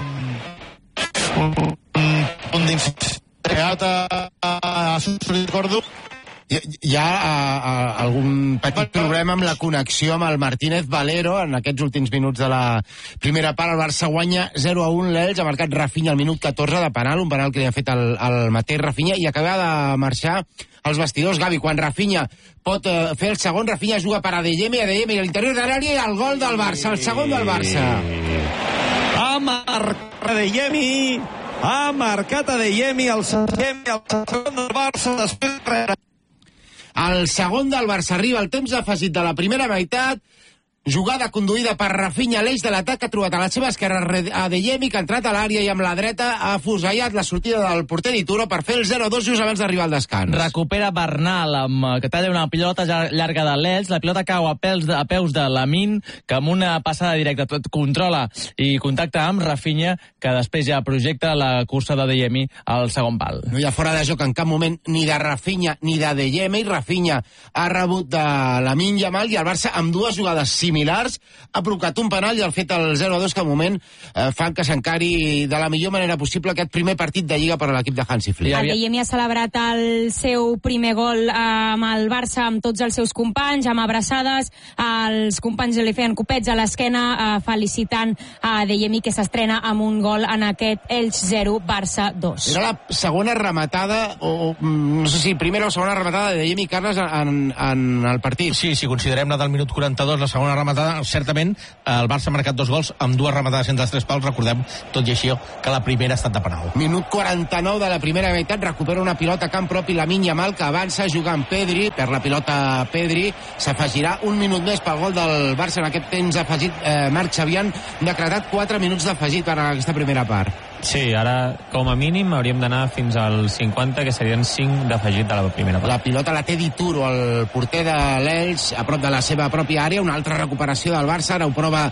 Speaker 2: un punt d'incertesa a sortit Gordo.
Speaker 6: Hi ha algun petit problema amb la connexió amb el Martínez Valero en aquests últims minuts de la primera part. El Barça guanya 0-1, l'Elx ha marcat Rafinha al minut 14 de penal, un penal que li ha fet el mateix Rafinha, i acaba de marxar als vestidors Gavi. Quan Rafinha pot fer el segon, Rafinha juga per Adeyemi a l'interior de l'àrea, i el gol del Barça, el segon del Barça.
Speaker 1: Ha marcat Adeyemi, el segon del Barça, després
Speaker 6: el segon del Barça arriba al temps afegit de la primera meitat. Jugada conduïda per Rafinha a l'eix de l'atac, ha trobat a la seva esquerra Adeyemi, que ha entrat a l'àrea i amb la dreta ha afusellat la sortida del porter Dituro per fer el 0-2 just abans d'arribar al descans.
Speaker 4: Recupera Bernal, que talla una pilota llarga de l'Elx. La pilota cau a peus de Lamine, que amb una passada directa controla i contacta amb Rafinha, que després ja projecta la cursa d'Adeyemi al segon pal.
Speaker 6: No hi ha fora de joc en cap moment ni de Rafinha ni d'Adeyemi. Rafinha ha rebut de Lamine Yamal, i el Barça amb dues jugades simultànies similars, ha provocat un penal i el fet el 0-2 que al moment fan que s'encari de la millor manera possible aquest primer partit de Lliga per a l'equip de Hansi Flick.
Speaker 5: El Dejemi ha celebrat el seu primer gol amb el Barça, amb tots els seus companys, amb abraçades. Els companys li feien copets a l'esquena, felicitant a Dejemi, que s'estrena amb un gol en aquest Elx 0, Barça 2.
Speaker 6: Era la segona rematada, o no sé si primera o segona rematada de Dejemi Carles en el partit.
Speaker 3: Sí, si considerem la del minut 42, la segona rematada, certament el Barça ha marcat 2 gols amb 2 rematades entre els 3 pals. Recordem, tot i així, que la primera ha estat de penal.
Speaker 6: Minut 49 de la primera meitat, recupera una pilota a camp propi Lamine Yamal, que avança jugant Pedri, per la pilota Pedri, s'afegirà un minut més pel gol del Barça en aquest temps afegit. Marc Xavian decretat 4 minuts d'afegit per a aquesta primera part.
Speaker 8: Sí, ara com a mínim hauríem d'anar fins al 50, que serien 5 d'afegit de la primera part.
Speaker 6: La pilota la té Dituro, el porter de l'Elx, a prop de la seva pròpia àrea. Una altra recuperació del Barça, ara ho prova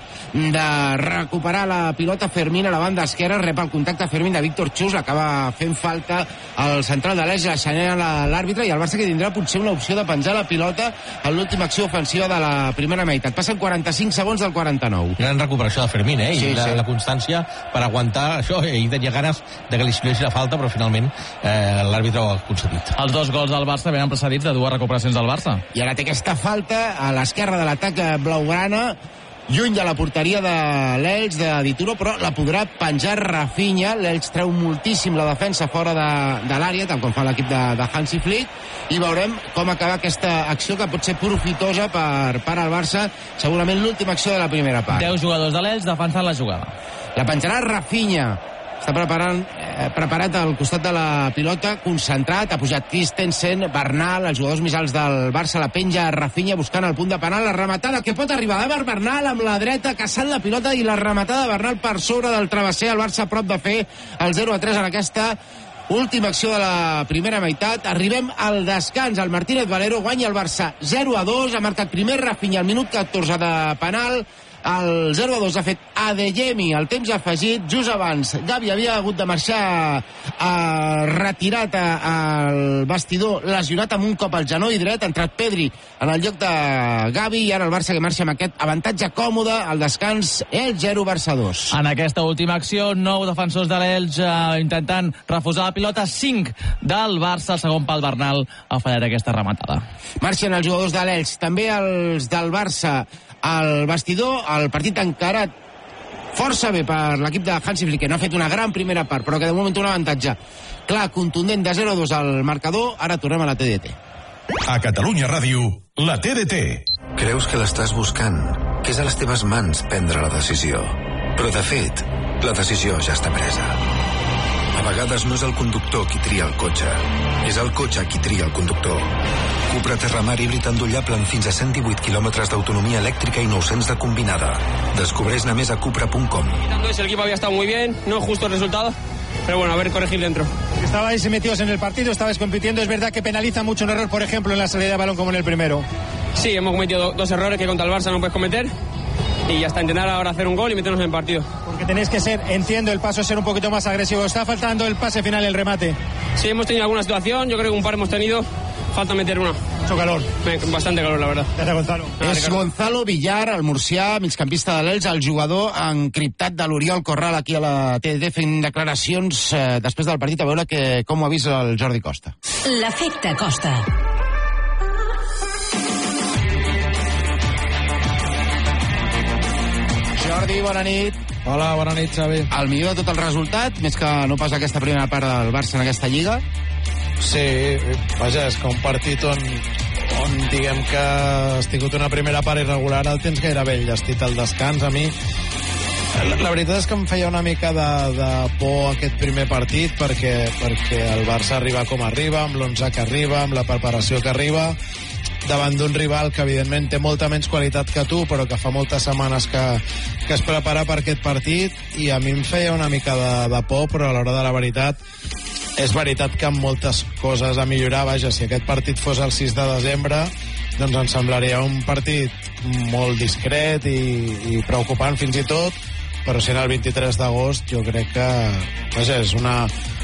Speaker 6: de recuperar la pilota Fermín a la banda esquerra, rep el contacte Fermín de Víctor Chus, acaba fent falta al central de l'Elx, la l'àrbitre, i el Barça que tindrà potser una opció de penjar la pilota en l'última acció ofensiva de la primera meitat. Passen 45 segons del 49.
Speaker 3: Gran recuperació de Fermín,
Speaker 6: Sí,
Speaker 3: i la constància per aguantar això, i tenia ganes de que li xiulés la falta, però finalment l'àrbitre ho ha concedit.
Speaker 4: Els 2 gols del Barça venen precedits de 2 recuperacions del Barça.
Speaker 6: I ara té aquesta falta a l'esquerra de l'atac blaugrana, lluny de la porteria de l'Elx, de Dituro, però la podrà penjar Rafinha. L'Elx treu moltíssim la defensa fora de l'àrea, tal com fa l'equip de Hansi Flick, i veurem com acaba aquesta acció, que pot ser profitosa per al Barça, segurament l'última acció de la primera part.
Speaker 4: 10 jugadors de l'Elx defensant la jugada.
Speaker 6: La penjarà Rafinha. Està preparat al costat de la pilota, concentrat, ha pujat Christensen, Bernal, els jugadors més alts del Barça, la penja Rafinha buscant el punt de penal, la rematada que pot arribar de Bernal amb la dreta, caçant la pilota, i la rematada de Bernal per sobre del travesser, el Barça a prop de fer el 0-3 en aquesta última acció de la primera meitat. Arribem al descans, el Martínez Valero guanya el Barça 0-2, ha marcat primer Rafinha al minut 14 de penal. El 0-2 ha fet Adeyemi al temps afegit. Just abans Gavi havia hagut de marxar retirat al vestidor, lesionat amb un cop al genoll dret. Ha entrat Pedri en el lloc de Gavi, i ara el Barça que marxa amb aquest avantatge còmode al descans. Elx 0, Barça 2.
Speaker 4: En aquesta última acció, 9 defensors de l'Elx intentant refusar la pilota, 5 del Barça. El segon pal Bernal ha fallat aquesta rematada.
Speaker 6: Marxen els jugadors de l'Elx, també els del Barça al vestidor. El partit encarat força bé per l'equip de Hansi Flick, que no ha fet una gran primera part, però que de moment té un avantatge clar, contundent, de 0-2 al marcador. Ara tornem a la TDT.
Speaker 9: A Catalunya Ràdio, la TDT.
Speaker 10: Creus que l'estàs buscant, que és a les teves mans prendre la decisió. Però, de fet, la decisió ja està presa. A vegades no és el conductor qui tria el cotxe, és el cotxe qui tria el conductor. Cupra Terramar híbrid endollable amb fins a 118 quilòmetres d'autonomia elèctrica i 900 de combinada. Descobreix-ne més a cupra.com.
Speaker 11: El equipo había estado muy bien, no justo el resultado, pero bueno, a ver, corregir dentro.
Speaker 12: Estabais metidos en el partido, estabais compitiendo. Es verdad que penaliza mucho un error, por ejemplo, en la salida de balón como en el primero.
Speaker 11: Sí, hemos cometido 2 errores que contra el Barça no puedes cometer. Y hasta intentar ahora hacer un gol y meternos en el partido.
Speaker 12: Porque tenéis que ser, entiendo, el paso es ser un poquito más agresivo. Está faltando el pase final, el remate.
Speaker 11: Sí, hemos tenido alguna situación, yo creo que un par hemos tenido. Falta meter una.
Speaker 12: Mucho calor.
Speaker 11: Bastante calor, la verdad.
Speaker 12: Gracias, Gonzalo.
Speaker 6: És Gonzalo Villar, el murcià, migcampista de l'Elx, el jugador encriptat de l'Oriol Corral aquí a la TDT, fent declaracions després del partit, a veure com ho ha vist el Jordi Costa.
Speaker 13: L'efecte Costa.
Speaker 6: Jordi, bona nit.
Speaker 14: Hola, bona nit, Xavi.
Speaker 6: El millor de tot el resultat, més que no pas aquesta primera part del Barça en aquesta Lliga?
Speaker 14: Sí, vaja, és que un partit on diguem que has tingut una primera part irregular, el tens gairebé enllestit al descans. A mi la veritat és que em feia una mica de por aquest primer partit, perquè el Barça arriba com arriba, amb l'11 que arriba, amb la preparació que arriba, davant d'un rival que evidentment té molta menys qualitat que tu, però que fa moltes setmanes que es prepara per aquest partit, i a mi em feia una mica de por, però a l'hora de la veritat és veritat que amb moltes coses a millorar. Vaja, si aquest partit fos el 6 de desembre, doncs em semblaria un partit molt discret i preocupant fins i tot, però sent el 23 d'agost jo crec que vaja, és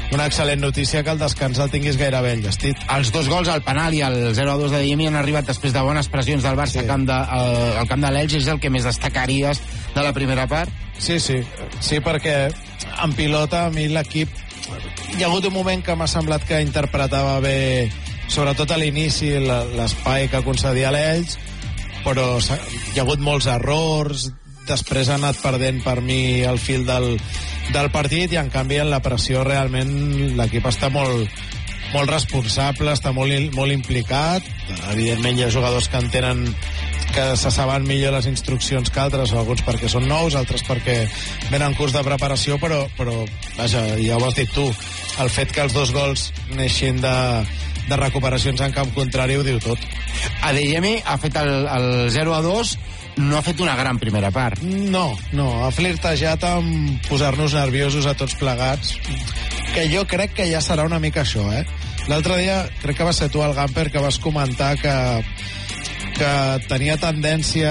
Speaker 14: una excel·lent notícia que el descans el tinguis gairebé enllestit.
Speaker 6: Els 2 gols al penal i el 0-2 de Diemi han arribat després de bones pressions del Barça al camp de l'Elx. És el que més destacaries de la primera part?
Speaker 14: Sí, perquè en pilota a mi l'equip... Hi ha hagut un moment que m'ha semblat que interpretava bé, sobretot a l'inici, l'espai que concedia l'Elx, però hi ha hagut molts errors, després ha anat perdent per mi el fil del partit, i en canvi en la pressió realment l'equip està molt responsable, està molt implicat. Evidentment hi ha jugadors que entenen que se saben millor les instruccions que altres, alguns perquè són nous, altres perquè venen curs de preparació, però vaja, ja ho has dit tu, el fet que els 2 gols neixin de recuperacions en camp contrari ho diu tot.
Speaker 6: Adeyemi ha fet el 0-2, no ha fet una gran primera part.
Speaker 14: No, ha flirtejat amb posar-nos nerviosos a tots plegats, que jo crec que ja serà una mica això, L'altre dia, crec que va ser tu, el Gamper, que vas comentar que tenia tendència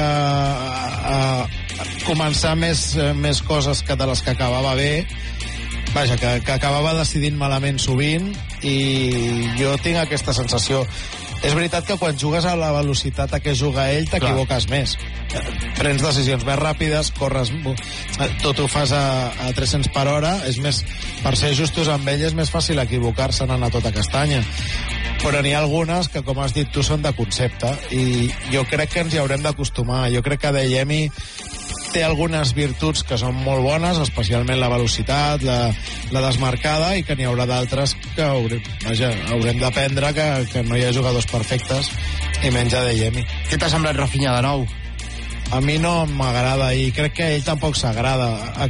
Speaker 14: a començar més coses que de les que acabava bé. Vaja, que acabava decidint malament sovint, i jo tinc aquesta sensació. És veritat que quan jugues a la velocitat a què juga ell t'equivoques més. Prens decisions més ràpides, corres, tot ho fas a 300 per hora, és més, per ser justos amb ell és més fàcil equivocar-se anant a tota castanya. Però n'hi ha algunes que, com has dit tu, són de concepte, i jo crec que ens hi haurem d'acostumar. Jo crec que Adeyemi té algunes virtuts que són molt bones, especialment la velocitat, la desmarcada, i que n'hi haurà d'altres que haurem d'aprendre que no hi ha jugadors perfectes, i menys Adeyemi.
Speaker 6: Què t'ha semblat Rafinha de nou?
Speaker 14: A mi no m'agrada, i crec que ell tampoc s'agrada.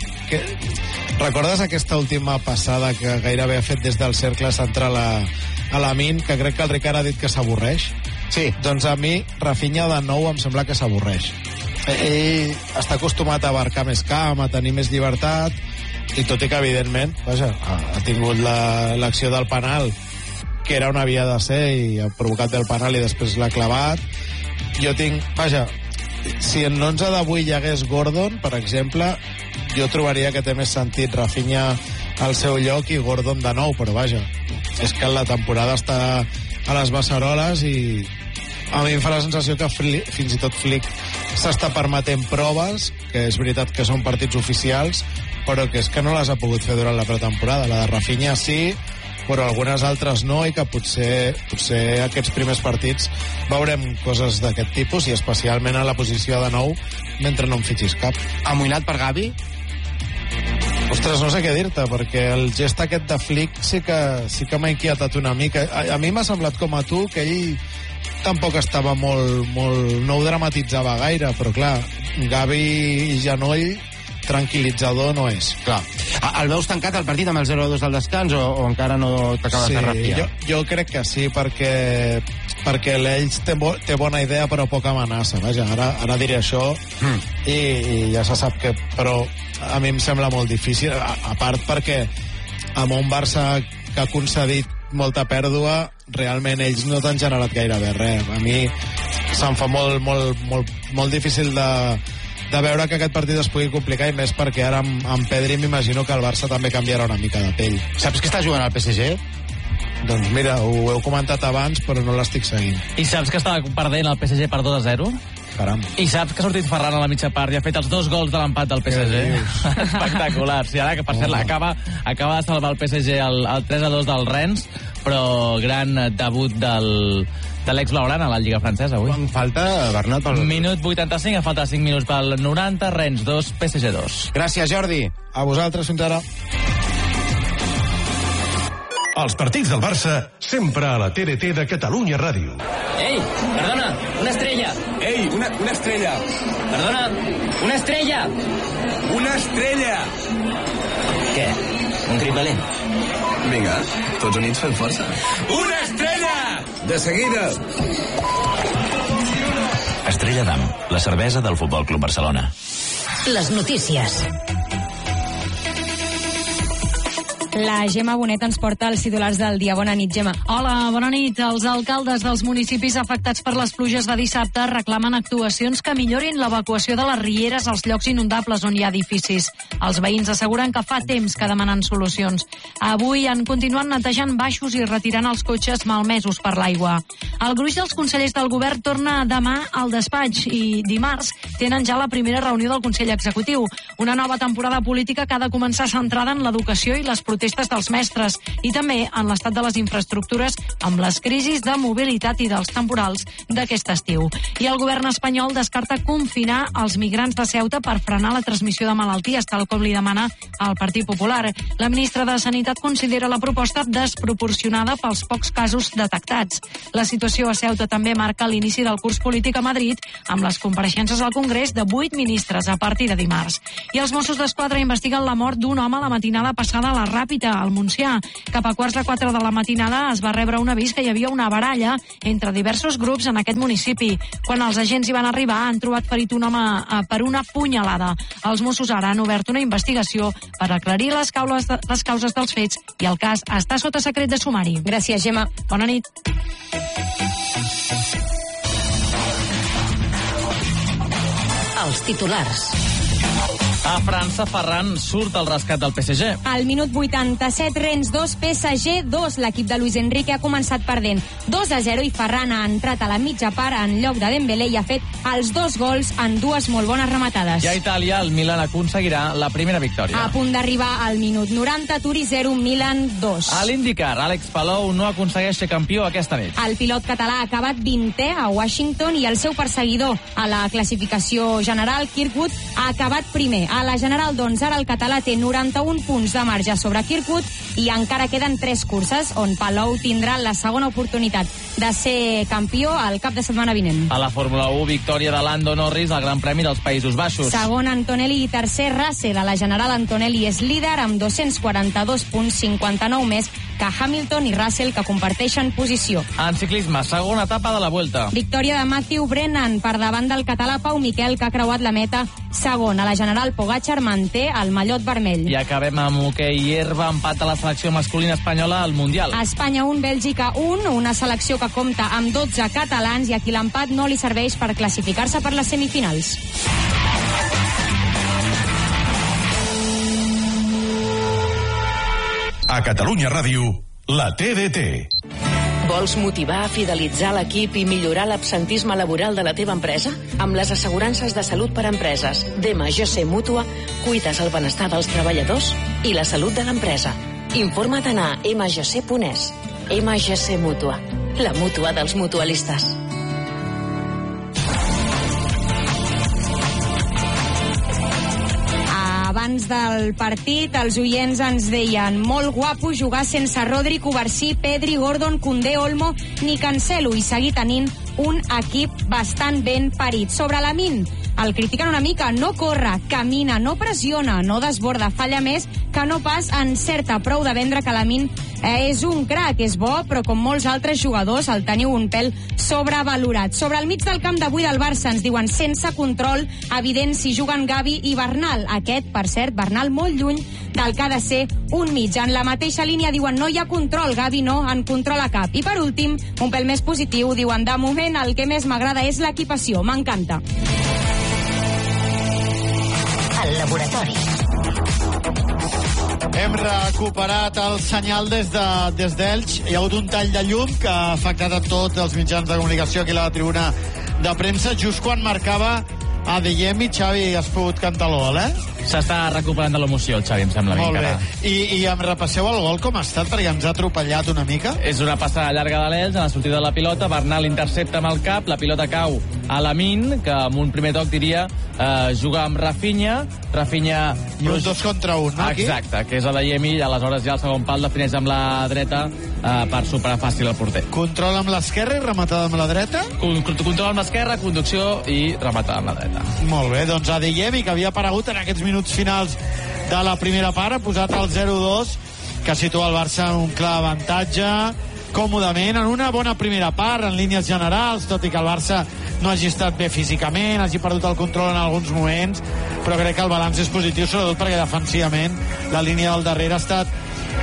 Speaker 14: Recordes aquesta última passada que gairebé ha fet des del cercle central a Lamine, que crec que el Ricard ha dit que s'avorreix?
Speaker 6: Sí.
Speaker 14: Doncs a mi Rafinha de nou em sembla que s'avorreix. Ell està acostumat a abarcar més camp, a tenir més llibertat, i tot i que evidentment ha tingut l'acció del penal, que era on havia de ser, i ha provocat el penal i després l'ha clavat. Jo tinc... si en l'11 d'avui hi hagués Gordon, per exemple, jo trobaria que té més sentit Rafinha al seu lloc i Gordon de nou, però és que la temporada està a les beceroles, i a mi em fa la sensació que fins i tot Flick s'està permetent proves, que és veritat que són partits oficials, però que és que no les ha pogut fer durant la pretemporada. La de Rafinha sí, però algunes altres no, i que potser aquests primers partits veurem coses d'aquest tipus, i especialment a la posició de nou, mentre no en fitxis cap.
Speaker 6: Amoïnat per Gavi?
Speaker 14: Ostres, no sé què dir-te, perquè el gest aquest de Flick sí que m'ha inquietat una mica. A mi m'ha semblat, com a tu, que ell tampoc estava molt... no ho dramatitzava gaire, però clar, Gavi i genoll tranquil·litzador no és.
Speaker 6: Clar. El veus tancat el partit amb el 0-2 del descans, o encara no t'acabes de refiar?
Speaker 14: Jo crec que sí, perquè l'Elx té bona idea però poca amenaça. Ara diré això, i ja se sap que... Però a mi em sembla molt difícil, a part perquè amb un Barça que ha concedit molta pèrdua, realment ells no t'han generat gairebé res. A mi se'm fa molt difícil de veure que aquest partit es pugui complicar, i més perquè ara amb Pedri m'imagino que el Barça també canviarà una mica de pell.
Speaker 6: Saps que està jugant al PSG?
Speaker 14: Doncs mira, ho heu comentat abans, però no l'estic seguint.
Speaker 4: I saps que estava perdent el PSG per 2-0?
Speaker 14: Caram.
Speaker 4: I saps que ha sortit Ferran a la mitja part i ha fet els 2 gols de l'empat del PSG? Espectacular. Sí, ara que, per cert, acaba de salvar el PSG el 3-2 del Rennes, però gran debut de l'ex-Blaugrana a la Lliga Francesa avui.
Speaker 6: Quan falta, Bernat?
Speaker 4: Minut 85, a falta 5 minuts pel 90, Rennes 2, PSG 2.
Speaker 6: Gràcies, Jordi.
Speaker 14: A vosaltres, fins ara.
Speaker 9: Els partits del Barça, sempre a la TDT de Catalunya Ràdio.
Speaker 13: Ei, perdona, una estrella.
Speaker 11: Ei, una estrella.
Speaker 13: Perdona, una estrella.
Speaker 11: Una estrella.
Speaker 13: Què? Un crit valent?
Speaker 11: Vinga, tots units fem força. Una estrella! De seguida.
Speaker 15: Estrella d'Am, la cervesa del Futbol Club Barcelona.
Speaker 16: Les notícies.
Speaker 5: La Gemma Bonet ens porta els titulars del dia. Bona nit, Gemma.
Speaker 16: Hola, bona nit. Els alcaldes dels municipis afectats per les pluges de dissabte reclamen actuacions que millorin l'evacuació de les rieres als llocs inundables on hi ha edificis. Els veïns asseguren que fa temps que demanen solucions. Avui han continuat netejant baixos i retirant els cotxes malmesos per l'aigua. El gruix dels consellers del govern torna demà al despatx i dimarts tenen ja la primera reunió del Consell Executiu. Una nova temporada política que ha de començar centrada en l'educació i les protestes dels mestres i també en l'estat de les infraestructures amb les crisis de mobilitat i dels temporals d'aquest estiu. I el govern espanyol descarta confinar els migrants de Ceuta per frenar la transmissió de malalties, tal com li demana el Partit Popular. La ministra de Sanitat considera la proposta desproporcionada pels pocs casos detectats. La situació a Ceuta també marca l'inici del curs polític a Madrid amb les compareixences al Congrés de 8 ministres a partir de dimarts. I els Mossos d'Esquadra investiguen la mort d'un home la matinada passada a la Ràpita, al Montsià. Cap a 3:15 de la matinada es va rebre un avís que hi havia una baralla entre diversos grups en aquest municipi. Quan els agents hi van arribar han trobat ferit un home per una punyalada. Els Mossos ara han obert una investigació per aclarir les causes dels fets i el cas està sota secret de sumari.
Speaker 5: Gràcies, Gemma.
Speaker 16: Bona nit.
Speaker 17: Els titulars.
Speaker 4: A França, Ferran surt al rescat del PSG.
Speaker 5: Al minut 87, Rennes 2, PSG 2. L'equip de Luis Enrique ha començat perdent 2-0 i Ferran ha entrat a la mitja part en lloc de Dembélé i ha fet els 2 gols en 2 molt bones rematades.
Speaker 4: I a Itàlia, el Milan aconseguirà la primera victòria.
Speaker 5: A punt d'arribar al minut 90, Turí 0, Milan 2.
Speaker 4: A l'IndyCar, Àlex Palou no aconsegueix ser campió aquesta nit.
Speaker 5: El pilot català ha acabat 20è a Washington i el seu perseguidor a la classificació general, Kirkwood, ha acabat primer. A la general, doncs, ara el català té 91 punts de marge sobre Kirkwood i encara queden 3 curses on Palou tindrà la segona oportunitat de ser campió al cap de setmana vinent.
Speaker 4: A la Fórmula 1, victòria de Lando Norris al Gran Premi dels Països Baixos.
Speaker 5: Segon Antonelli i tercer Russell. A la general, Antonelli és líder amb 242 punts, 59 més que Hamilton i Russell, que comparteixen posició.
Speaker 4: En ciclisme, segona etapa de la Vuelta.
Speaker 5: Victòria de Matthew Brennan per davant del català Pau Miquel, que ha creuat la meta segon. A la general, Pogacar manté el mallot vermell.
Speaker 4: I acabem amb hoquei i herba, empat a la selecció masculina espanyola al Mundial.
Speaker 5: Espanya 1, Bèlgica 1, una selecció que compta amb 12 catalans i a qui l'empat no li serveix per classificar-se per les semifinals.
Speaker 9: A Catalunya Ràdio, la TDT.
Speaker 17: Vols motivar a fidelitzar l'equip i millorar l'absentisme laboral de la teva empresa? Amb les assegurances de salut per a empreses d'MGC Mútua, cuides el benestar dels treballadors i la salut de l'empresa. Informa't a mgc.es. MGC Mútua, la mútua dels mutualistes.
Speaker 5: Abans del partit, els oients ens deien molt guapo jugar sense Rodri, Covarsí, Pedri, Gordon, Koundé, Olmo ni Cancelo i seguir tenint un equip bastant ben parit. Sobre Lamine, el critiquen una mica, no corre, camina, no pressiona, no desborda, falla més que no pas encerta. Prou de vendre que Lamine és un crac, és bo, però com molts altres jugadors el teniu un pèl sobrevalorat. Sobre el mig del camp d'avui del Barça ens diuen sense control evident si juguen Gavi i Bernal. Aquest, per cert, Bernal molt lluny del que ha de ser un mig. En la mateixa línia diuen no hi ha control, Gavi no en controla cap. I per últim, un pèl més positiu, diuen de moment el que més m'agrada és l'equipació, m'encanta.
Speaker 17: El laboratori.
Speaker 2: Hem recuperat el senyal des d'Elx. Hi ha hagut un tall de llum que ha afectat a tots els mitjans de comunicació aquí a la tribuna de premsa, just quan marcava Adeyem i Xavi, has pogut cantar el gol,
Speaker 4: S'està recuperant de l'emoció, el Xavi, em sembla.
Speaker 2: Molt bé. I em repasseu el gol com ha estat, perquè ens ha atropellat una mica?
Speaker 4: És una passada llarga de l'Elx, a la sortida de la pilota, Bernal intercepta amb el cap, la pilota cau a Lamine, que amb un primer toc diria jugar amb Rafinha.
Speaker 2: I un 2 contra 1, no?
Speaker 4: Exacte, que és Adeyem i aleshores ja el segon pal defineix amb la dreta per superar fàcil el porter.
Speaker 2: Control amb l'esquerra i rematada amb la dreta?
Speaker 4: Control amb l'esquerra, conducció i rematada amb la dreta.
Speaker 2: Molt bé, doncs Adeyemi, que havia aparegut en aquests minuts finals de la primera part, ha posat el 0-2, que situa el Barça en un clar avantatge, còmodament, en una bona primera part, en línies generals, tot i que el Barça no hagi estat bé físicament, hagi perdut el control en alguns moments, però crec que el balanç és positiu, sobretot perquè defensivament la línia del darrere ha estat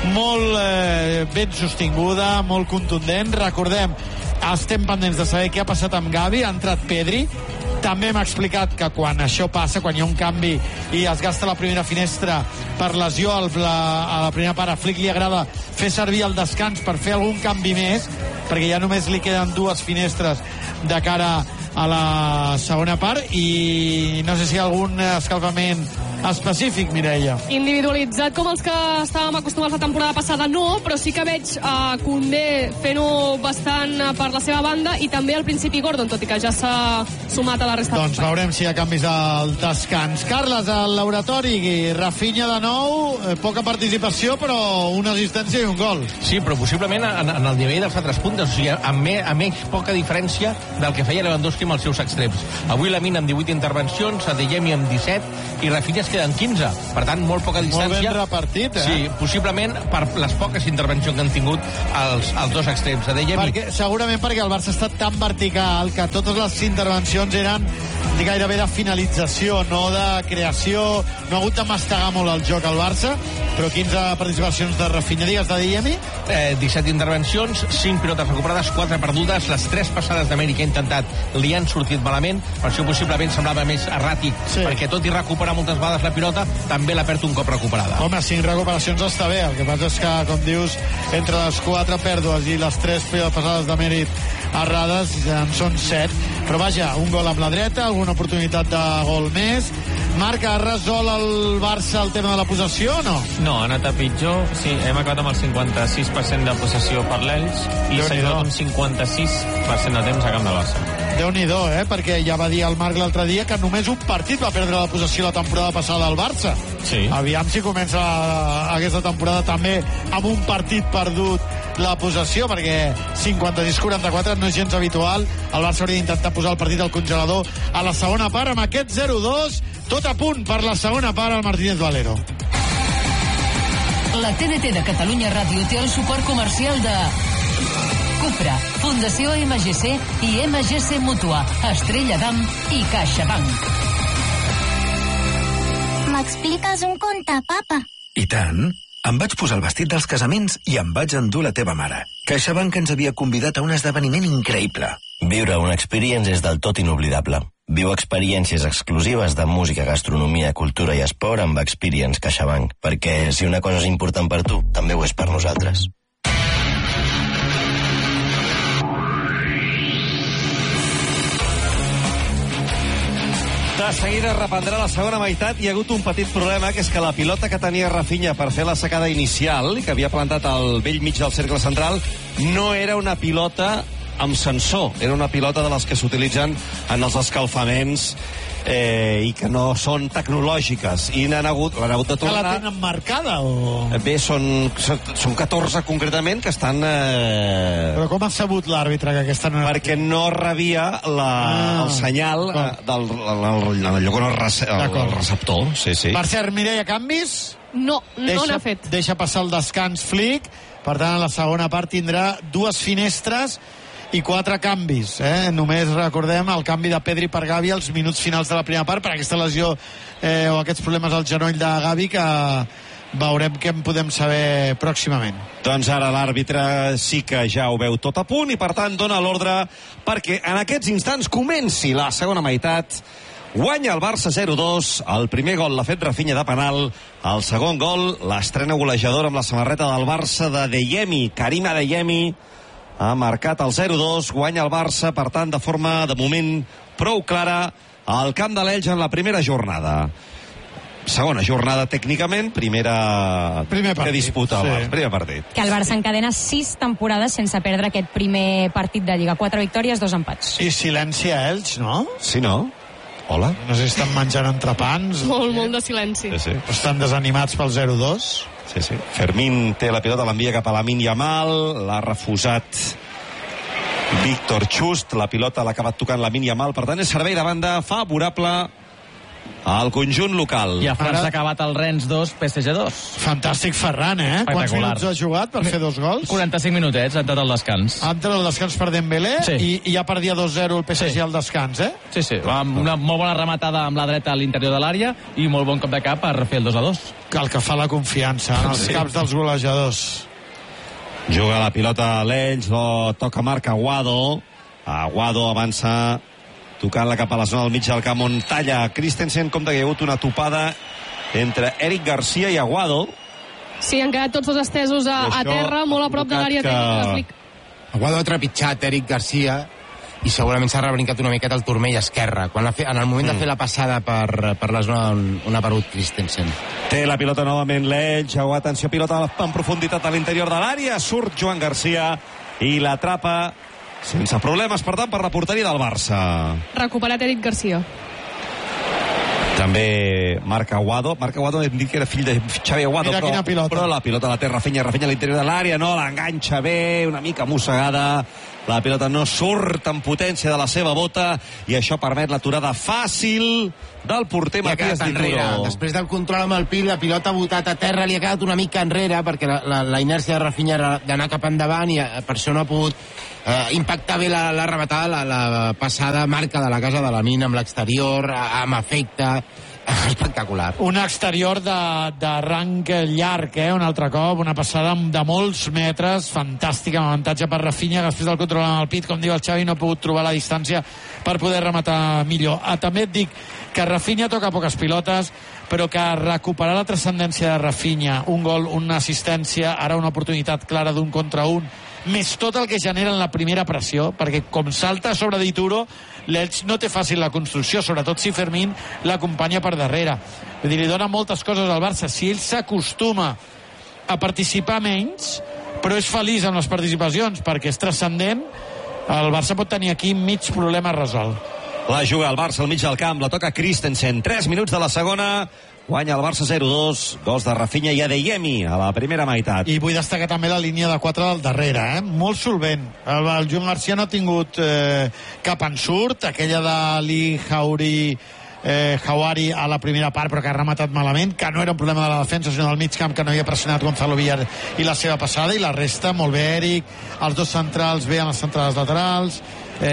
Speaker 2: molt ben sostinguda, molt contundent. Recordem, estem pendents de saber què ha passat amb Gavi. Ha entrat Pedri. També m'ha explicat que quan això passa, quan hi ha un canvi i es gasta la primera finestra per lesió a la primera part, a Flick li agrada fer servir el descans per fer algun canvi més, perquè ja només li queden 2 finestres de cara a la segona part, i no sé si hi ha algun escalfament específic, Mireia.
Speaker 7: Individualitzat com els que estàvem acostumats la temporada passada, no, però sí que veig Koundé fent-ho bastant per la seva banda, i també al principi Gordon, tot i que ja s'ha sumat a la resta.
Speaker 2: Doncs veurem si hi ha canvis al descans. Carles, al laboratori, Rafinha de nou, poca participació, però una assistència i un gol.
Speaker 3: Sí, però possiblement en el nivell dels altres puntes, o sigui, amb més poca diferència del que feia Lewandowski amb els seus extrems. Avui Lamine amb 18 intervencions, Adeyemi amb 17, i Rafinha es queden 15. Per tant, molt poca distància.
Speaker 2: Molt ben repartit,
Speaker 3: Sí, possiblement per les poques intervencions que han tingut els 2 extrems. Adeyemi...
Speaker 2: Segurament perquè el Barça ha estat tan vertical que totes les intervencions eren gairebé de finalització, no de creació. No ha hagut de mastegar molt el joc al Barça, però 15 participacions de Rafinha. Digues d'Adeyemi?
Speaker 3: 17 intervencions, 5 pilotes recuperades, 4 perdudes. Les 3 passades d'Amèrica que ha intentat li han sortit malament, per això possiblement semblava més erràtic, perquè tot i recuperar moltes vegades la pilota, també l'ha perd un cop recuperada.
Speaker 2: Home, 5 recuperacions està bé, el que passa és que, com dius, entre les 4 pèrdues i les 3 passades de mèrit errades en són 7, però vaja, un gol amb la dreta, alguna oportunitat de gol més. Marc, ha resol el Barça el tema de la possessió o no?
Speaker 8: No, ha anat a pitjor. Sí, hem acabat amb el 56% de possessió per l'Elx i s'ha acabat un 56% de temps a camp del Barça.
Speaker 2: Déu-n'hi-do, perquè ja va dir el Marc l'altre dia que només un partit va perdre la possessió la temporada passada al Barça.
Speaker 8: Sí.
Speaker 2: Aviam si comença aquesta temporada també amb un partit perdut la possessió, perquè 56-44 no és gens habitual. El Barça hauria d'intentar posar el partit al congelador a la segona part, amb aquest 0-2, tot a punt per la segona part al Martínez Valero.
Speaker 18: La TDT de Catalunya Ràdio té el suport comercial de Cupra, Fundació MGC i MGC Mútua, Estrella d'Am i CaixaBank.
Speaker 19: M'expliques un conte, papa?
Speaker 10: I tant. Em vaig posar el vestit dels casaments i em vaig endur la teva mare. CaixaBank ens havia convidat a un esdeveniment increïble.
Speaker 20: Viure una experience és del tot inoblidable. Viu experiències exclusives de música, gastronomia, cultura i esport amb Experience CaixaBank, perquè si una cosa és important per tu, també ho és per nosaltres.
Speaker 1: De seguida reprendrà la segona meitat. Hi ha hagut un petit problema, que és que la pilota que tenia Rafinha per fer la secada inicial, que havia plantat al vell mig del cercle central, no era una pilota amb sensor, era una pilota de les que s'utilitzen en els escalfaments i que no són tecnològiques, i l'han hagut de tornar.
Speaker 2: Que la tenen marcada o...?
Speaker 1: Bé, són 14 concretament que estan...
Speaker 2: Però com ha sabut l'àrbitre que aquesta no...
Speaker 1: Perquè no rebia el senyal del lloc on el receptor. Sí, sí.
Speaker 2: Per cert, Mireia, canvis?
Speaker 7: No n'ha fet.
Speaker 2: Deixa passar el descans Flick, per tant, a la segona part tindrà 2 finestres i 4 canvis. Només recordem el canvi de Pedri per Gavi als minuts finals de la primera part, per aquesta lesió o aquests problemes al genoll de Gavi, que veurem què en podem saber pròximament.
Speaker 1: Doncs ara l'àrbitre sí que ja ho veu tot a punt i per tant dona l'ordre perquè en aquests instants comenci la segona meitat. Guanya el Barça 0-2, el primer gol l'ha fet Rafinha de penal, el segon gol l'estrena golejadora amb la samarreta del Barça de Adeyemi, Karim Adeyemi, ha marcat el 0-2, guanya el Barça, per tant, de forma, de moment, prou clara, al camp de l'Elx en la primera jornada. Segona jornada, tècnicament, primer partit, que disputa el Barça. Primer partit.
Speaker 5: Que el Barça encadena 6 temporades sense perdre aquest primer partit de Lliga. 4 victòries, 2 empats.
Speaker 2: I silenci a Elx, no?
Speaker 1: Sí, no? Hola?
Speaker 2: No sé si estan menjant entrepans.
Speaker 7: Molt de silenci.
Speaker 1: Sí.
Speaker 2: Estan desanimats pel 0-2.
Speaker 1: Sí. Fermín té la pilota, l'envia cap a Lamine Yamal, l'ha refusat Víctor Chust, la pilota l'ha acabat tocant Lamine Yamal, per tant és servei de banda favorable al conjunt local.
Speaker 4: I a França ha acabat el Rennes 2, PSG 2.
Speaker 2: Fantàstic Ferran, Quants minuts ha jugat per fer 2 gols?
Speaker 4: 45 minutets, ha entrat al descans.
Speaker 2: Ha entrat al descans per Dembélé i ja perdia 2-0 el PSG al descans,
Speaker 4: Sí, amb una molt bona rematada amb la dreta a l'interior de l'àrea i molt bon cop de cap per fer el 2-2.
Speaker 2: El que fa la confiança en els caps dels golejadors.
Speaker 1: Juga la pilota a l'Ells, toca Marc Aguado. Aguado avança tocant-la cap a la zona del mig del camp on talla Christensen. Compte que hi ha hagut una topada entre Eric Garcia i Aguado.
Speaker 7: Sí, han quedat tots dos estesos a terra, molt a prop de l'àrea tècnica.
Speaker 6: Aguado ha trepitjat Eric Garcia i segurament s'ha rebrincat una miqueta el turmell esquerre, en el moment de fer la passada per la zona on ha perdut Christensen.
Speaker 1: Té la pilota novament l'Elx, atenció, pilota en profunditat a l'interior de l'àrea, surt Joan Garcia i l'atrapa sense problemes, per tant, per la porteria del Barça.
Speaker 7: Recuperat Eric Garcia.
Speaker 1: També Marc Aguado hem dit que era fill de Xavi Aguado, però la pilota la té Rafinha a l'interior de l'àrea, no l'enganxa bé, una mica mossegada, la pilota no surt amb potència de la seva bota i això permet l'aturada fàcil del porter Matías Dituro.
Speaker 6: Després del control amb el pit, la pilota ha botat a terra, li ha quedat una mica enrere perquè la inèrcia de Rafinha era d'anar cap endavant i per això no ha pogut impactar bé la rematada, la passada marca de la casa de la mina amb l'exterior, amb efecte espectacular.
Speaker 2: Un exterior de rang llarg, un altre cop, una passada de molts metres, fantàstica, amb avantatge per Rafinha, que després del control amb el pit, com diu el Xavi, no ha pogut trobar la distància per poder rematar millor. També et dic que Rafinha toca poques pilotes, però que recuperar la transcendència de Rafinha, un gol, una assistència, ara una oportunitat clara d'un contra un, més tot el que genera en la primera pressió, perquè com salta sobre Dituro, l'Elx no té fàcil la construcció, sobretot si Fermín l'acompanya per darrere. Vull dir, li dona moltes coses al Barça. Si ell s'acostuma a participar menys, però és feliç amb les participacions, perquè és transcendent, el Barça pot tenir aquí mig problema resolt.
Speaker 1: La juga el Barça al mig del camp, la toca Christensen, 3 minuts de la segona, guanya el Barça 0-2, gols de Rafinha i Adeyemi a la primera meitat.
Speaker 2: I vull destacar també la línia de 4 del darrere, molt solvent. El Joan Garcia no ha tingut cap ensurt, aquella de Lee Hawari a la primera part, però que ha rematat malament, que no era un problema de la defensa, sinó del mig camp, que no havia pressionat Gonzalo Villar i la seva passada, i la resta, molt bé Eric, els dos centrals bé en les centrades laterals,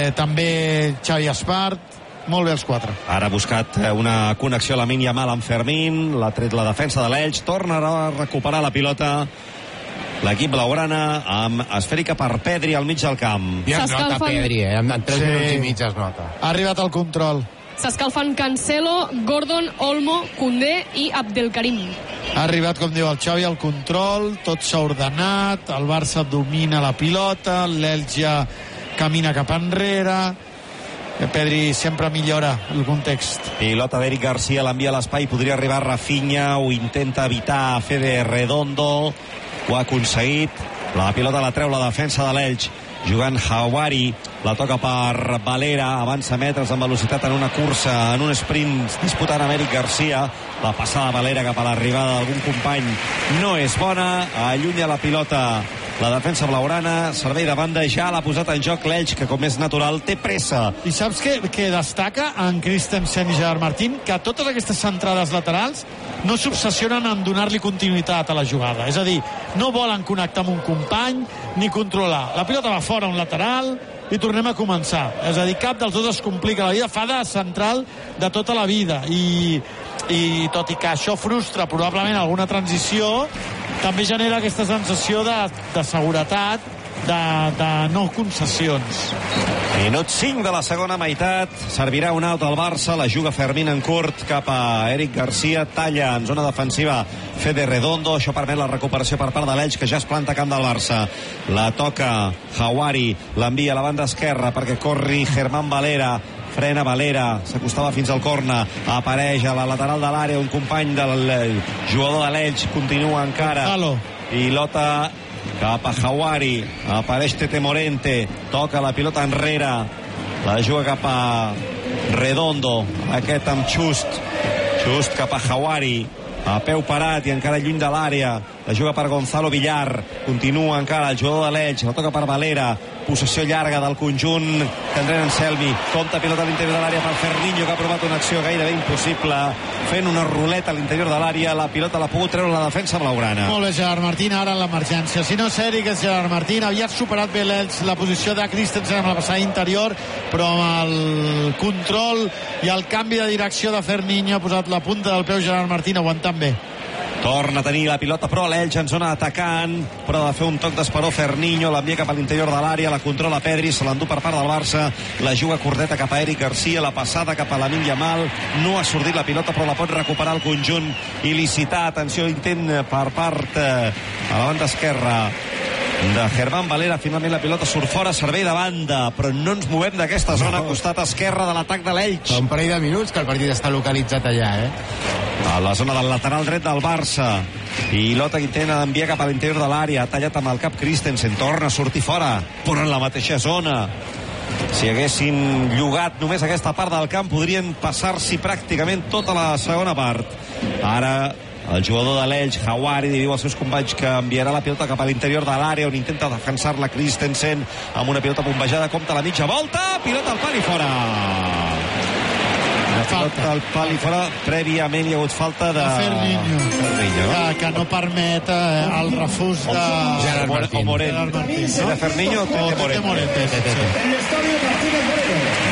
Speaker 2: també Xavi Espart, molt bé els 4.
Speaker 1: Ara ha buscat una connexió a Lamine Yamal amb Fermín, l'ha tret la defensa de l'Elx, torna a recuperar la pilota l'equip blaugrana amb esfèrica per Pedri al mig del camp.
Speaker 6: Ja es nota Pedri, en 3 minuts i mig es nota.
Speaker 2: Ha arribat al control.
Speaker 7: S'escalfen Cancelo, Gordon, Olmo, Koundé i Abdelkarim.
Speaker 2: Ha arribat, com diu el Xavi, al control, tot s'ha ordenat, el Barça domina la pilota, l'Elx ja camina cap enrere, Pedri sempre millora el context.
Speaker 1: Pilota d'Eric Garcia, l'envia a l'espai, podria arribar Rafinha, ho intenta evitar Fede Redondo, ho ha aconseguit, la pilota la treu la defensa de l'Elx, jugant Hawari, la toca per Valera, avança metres amb velocitat en una cursa, en un sprint disputant amb Eric Garcia, la passada de Valera cap a l'arribada d'algun company no és bona, allunya la pilota la defensa blaugrana, servei de banda, ja l'ha posat en joc l'Elx, que com és natural té pressa.
Speaker 2: I saps què destaca en Christensen i Gerard Martín? Que totes aquestes centrades laterals no s'obsessionen en donar-li continuïtat a la jugada, és a dir, no volen connectar amb un company ni controlar, la pilota va fora, un lateral, i tornem a començar, és a dir, cap dels dos es complica la vida, fa de central de tota la vida, i tot i que això frustra probablement alguna transició, també genera aquesta sensació de seguretat, de no concessions.
Speaker 1: Minut 5 de la segona meitat, servirà un out al Barça, la juga Fermín en curt cap a Eric Garcia, talla en zona defensiva Fede Redondo, això permet la recuperació per part de l'Elx, que ja es planta camp del Barça, la toca Hawari, l'envia a la banda esquerra perquè corri Germán Valera, frena Valera, s'acostava fins al corna, apareix a la lateral de l'àrea un company del jugador de l'Elx, continua encara, pilota cap a Hawari, apareix Tete Morente, toca la pilota enrere, la juga cap a Redondo, aquest amb Just cap a Hawari, a peu parat i encara lluny de l'àrea, la juga per Gonzalo Villar, continua encara el jugador de l'Elx, la toca per Valera, possessió llarga del conjunt que entrena Anselmi. Compta pilota a l'interior de l'àrea per Ferninho, que ha provat una acció gairebé impossible, fent una ruleta a l'interior de l'àrea. La pilota l'ha pogut treure la defensa blaugrana.
Speaker 2: Molt bé, Gerard Martín, ara en l'emergència. Si no és Eric, és Gerard Martín. Havia superat bé l'Elx la posició de Christensen amb la passada interior, però amb el control i el canvi de direcció de Ferninho ha posat la punta del peu Gerard Martín aguantant bé.
Speaker 1: Torna a tenir la pilota, però l'Elx en zona atacant, però ha de fer un toc d'esperó Ferninho, l'envia cap a l'interior de l'àrea, la controla Pedri, se l'endú per part del Barça, la juga curteta cap a Eric Garcia, la passada cap a Lamine Yamal, no ha sortit la pilota, però la pot recuperar el conjunt il·licitar. Atenció, intent per part a la banda esquerra de Germán Valera. Finalment la pilota surt fora, servei de banda, però no ens movem d'aquesta zona, costat esquerre de l'atac de l'Elx.
Speaker 6: Fa un parell de minuts que el partit està localitzat allà,
Speaker 1: a la zona del lateral dret del Barça. Pilota que intenta enviar cap a l'interior de l'àrea, ha tallat amb el cap Christensen, torna a sortir fora, però en la mateixa zona. Si haguessin llogat només aquesta part del camp, podrien passar-s'hi pràcticament tota la segona part. Ara el jugador de l'Elx, Hawari, diu als seus companys que enviarà la pilota cap a l'interior de l'àrea, on intenta defensar-la Christensen amb una pilota bombejada, compta la mitja volta, pilota al pal i fora. Falta al pal i fora. Prèviament hi ha hagut falta de
Speaker 2: Ferninho, que no permet el refús de
Speaker 1: Gerard Martín. Era Ferninho o Morente?
Speaker 2: Morente.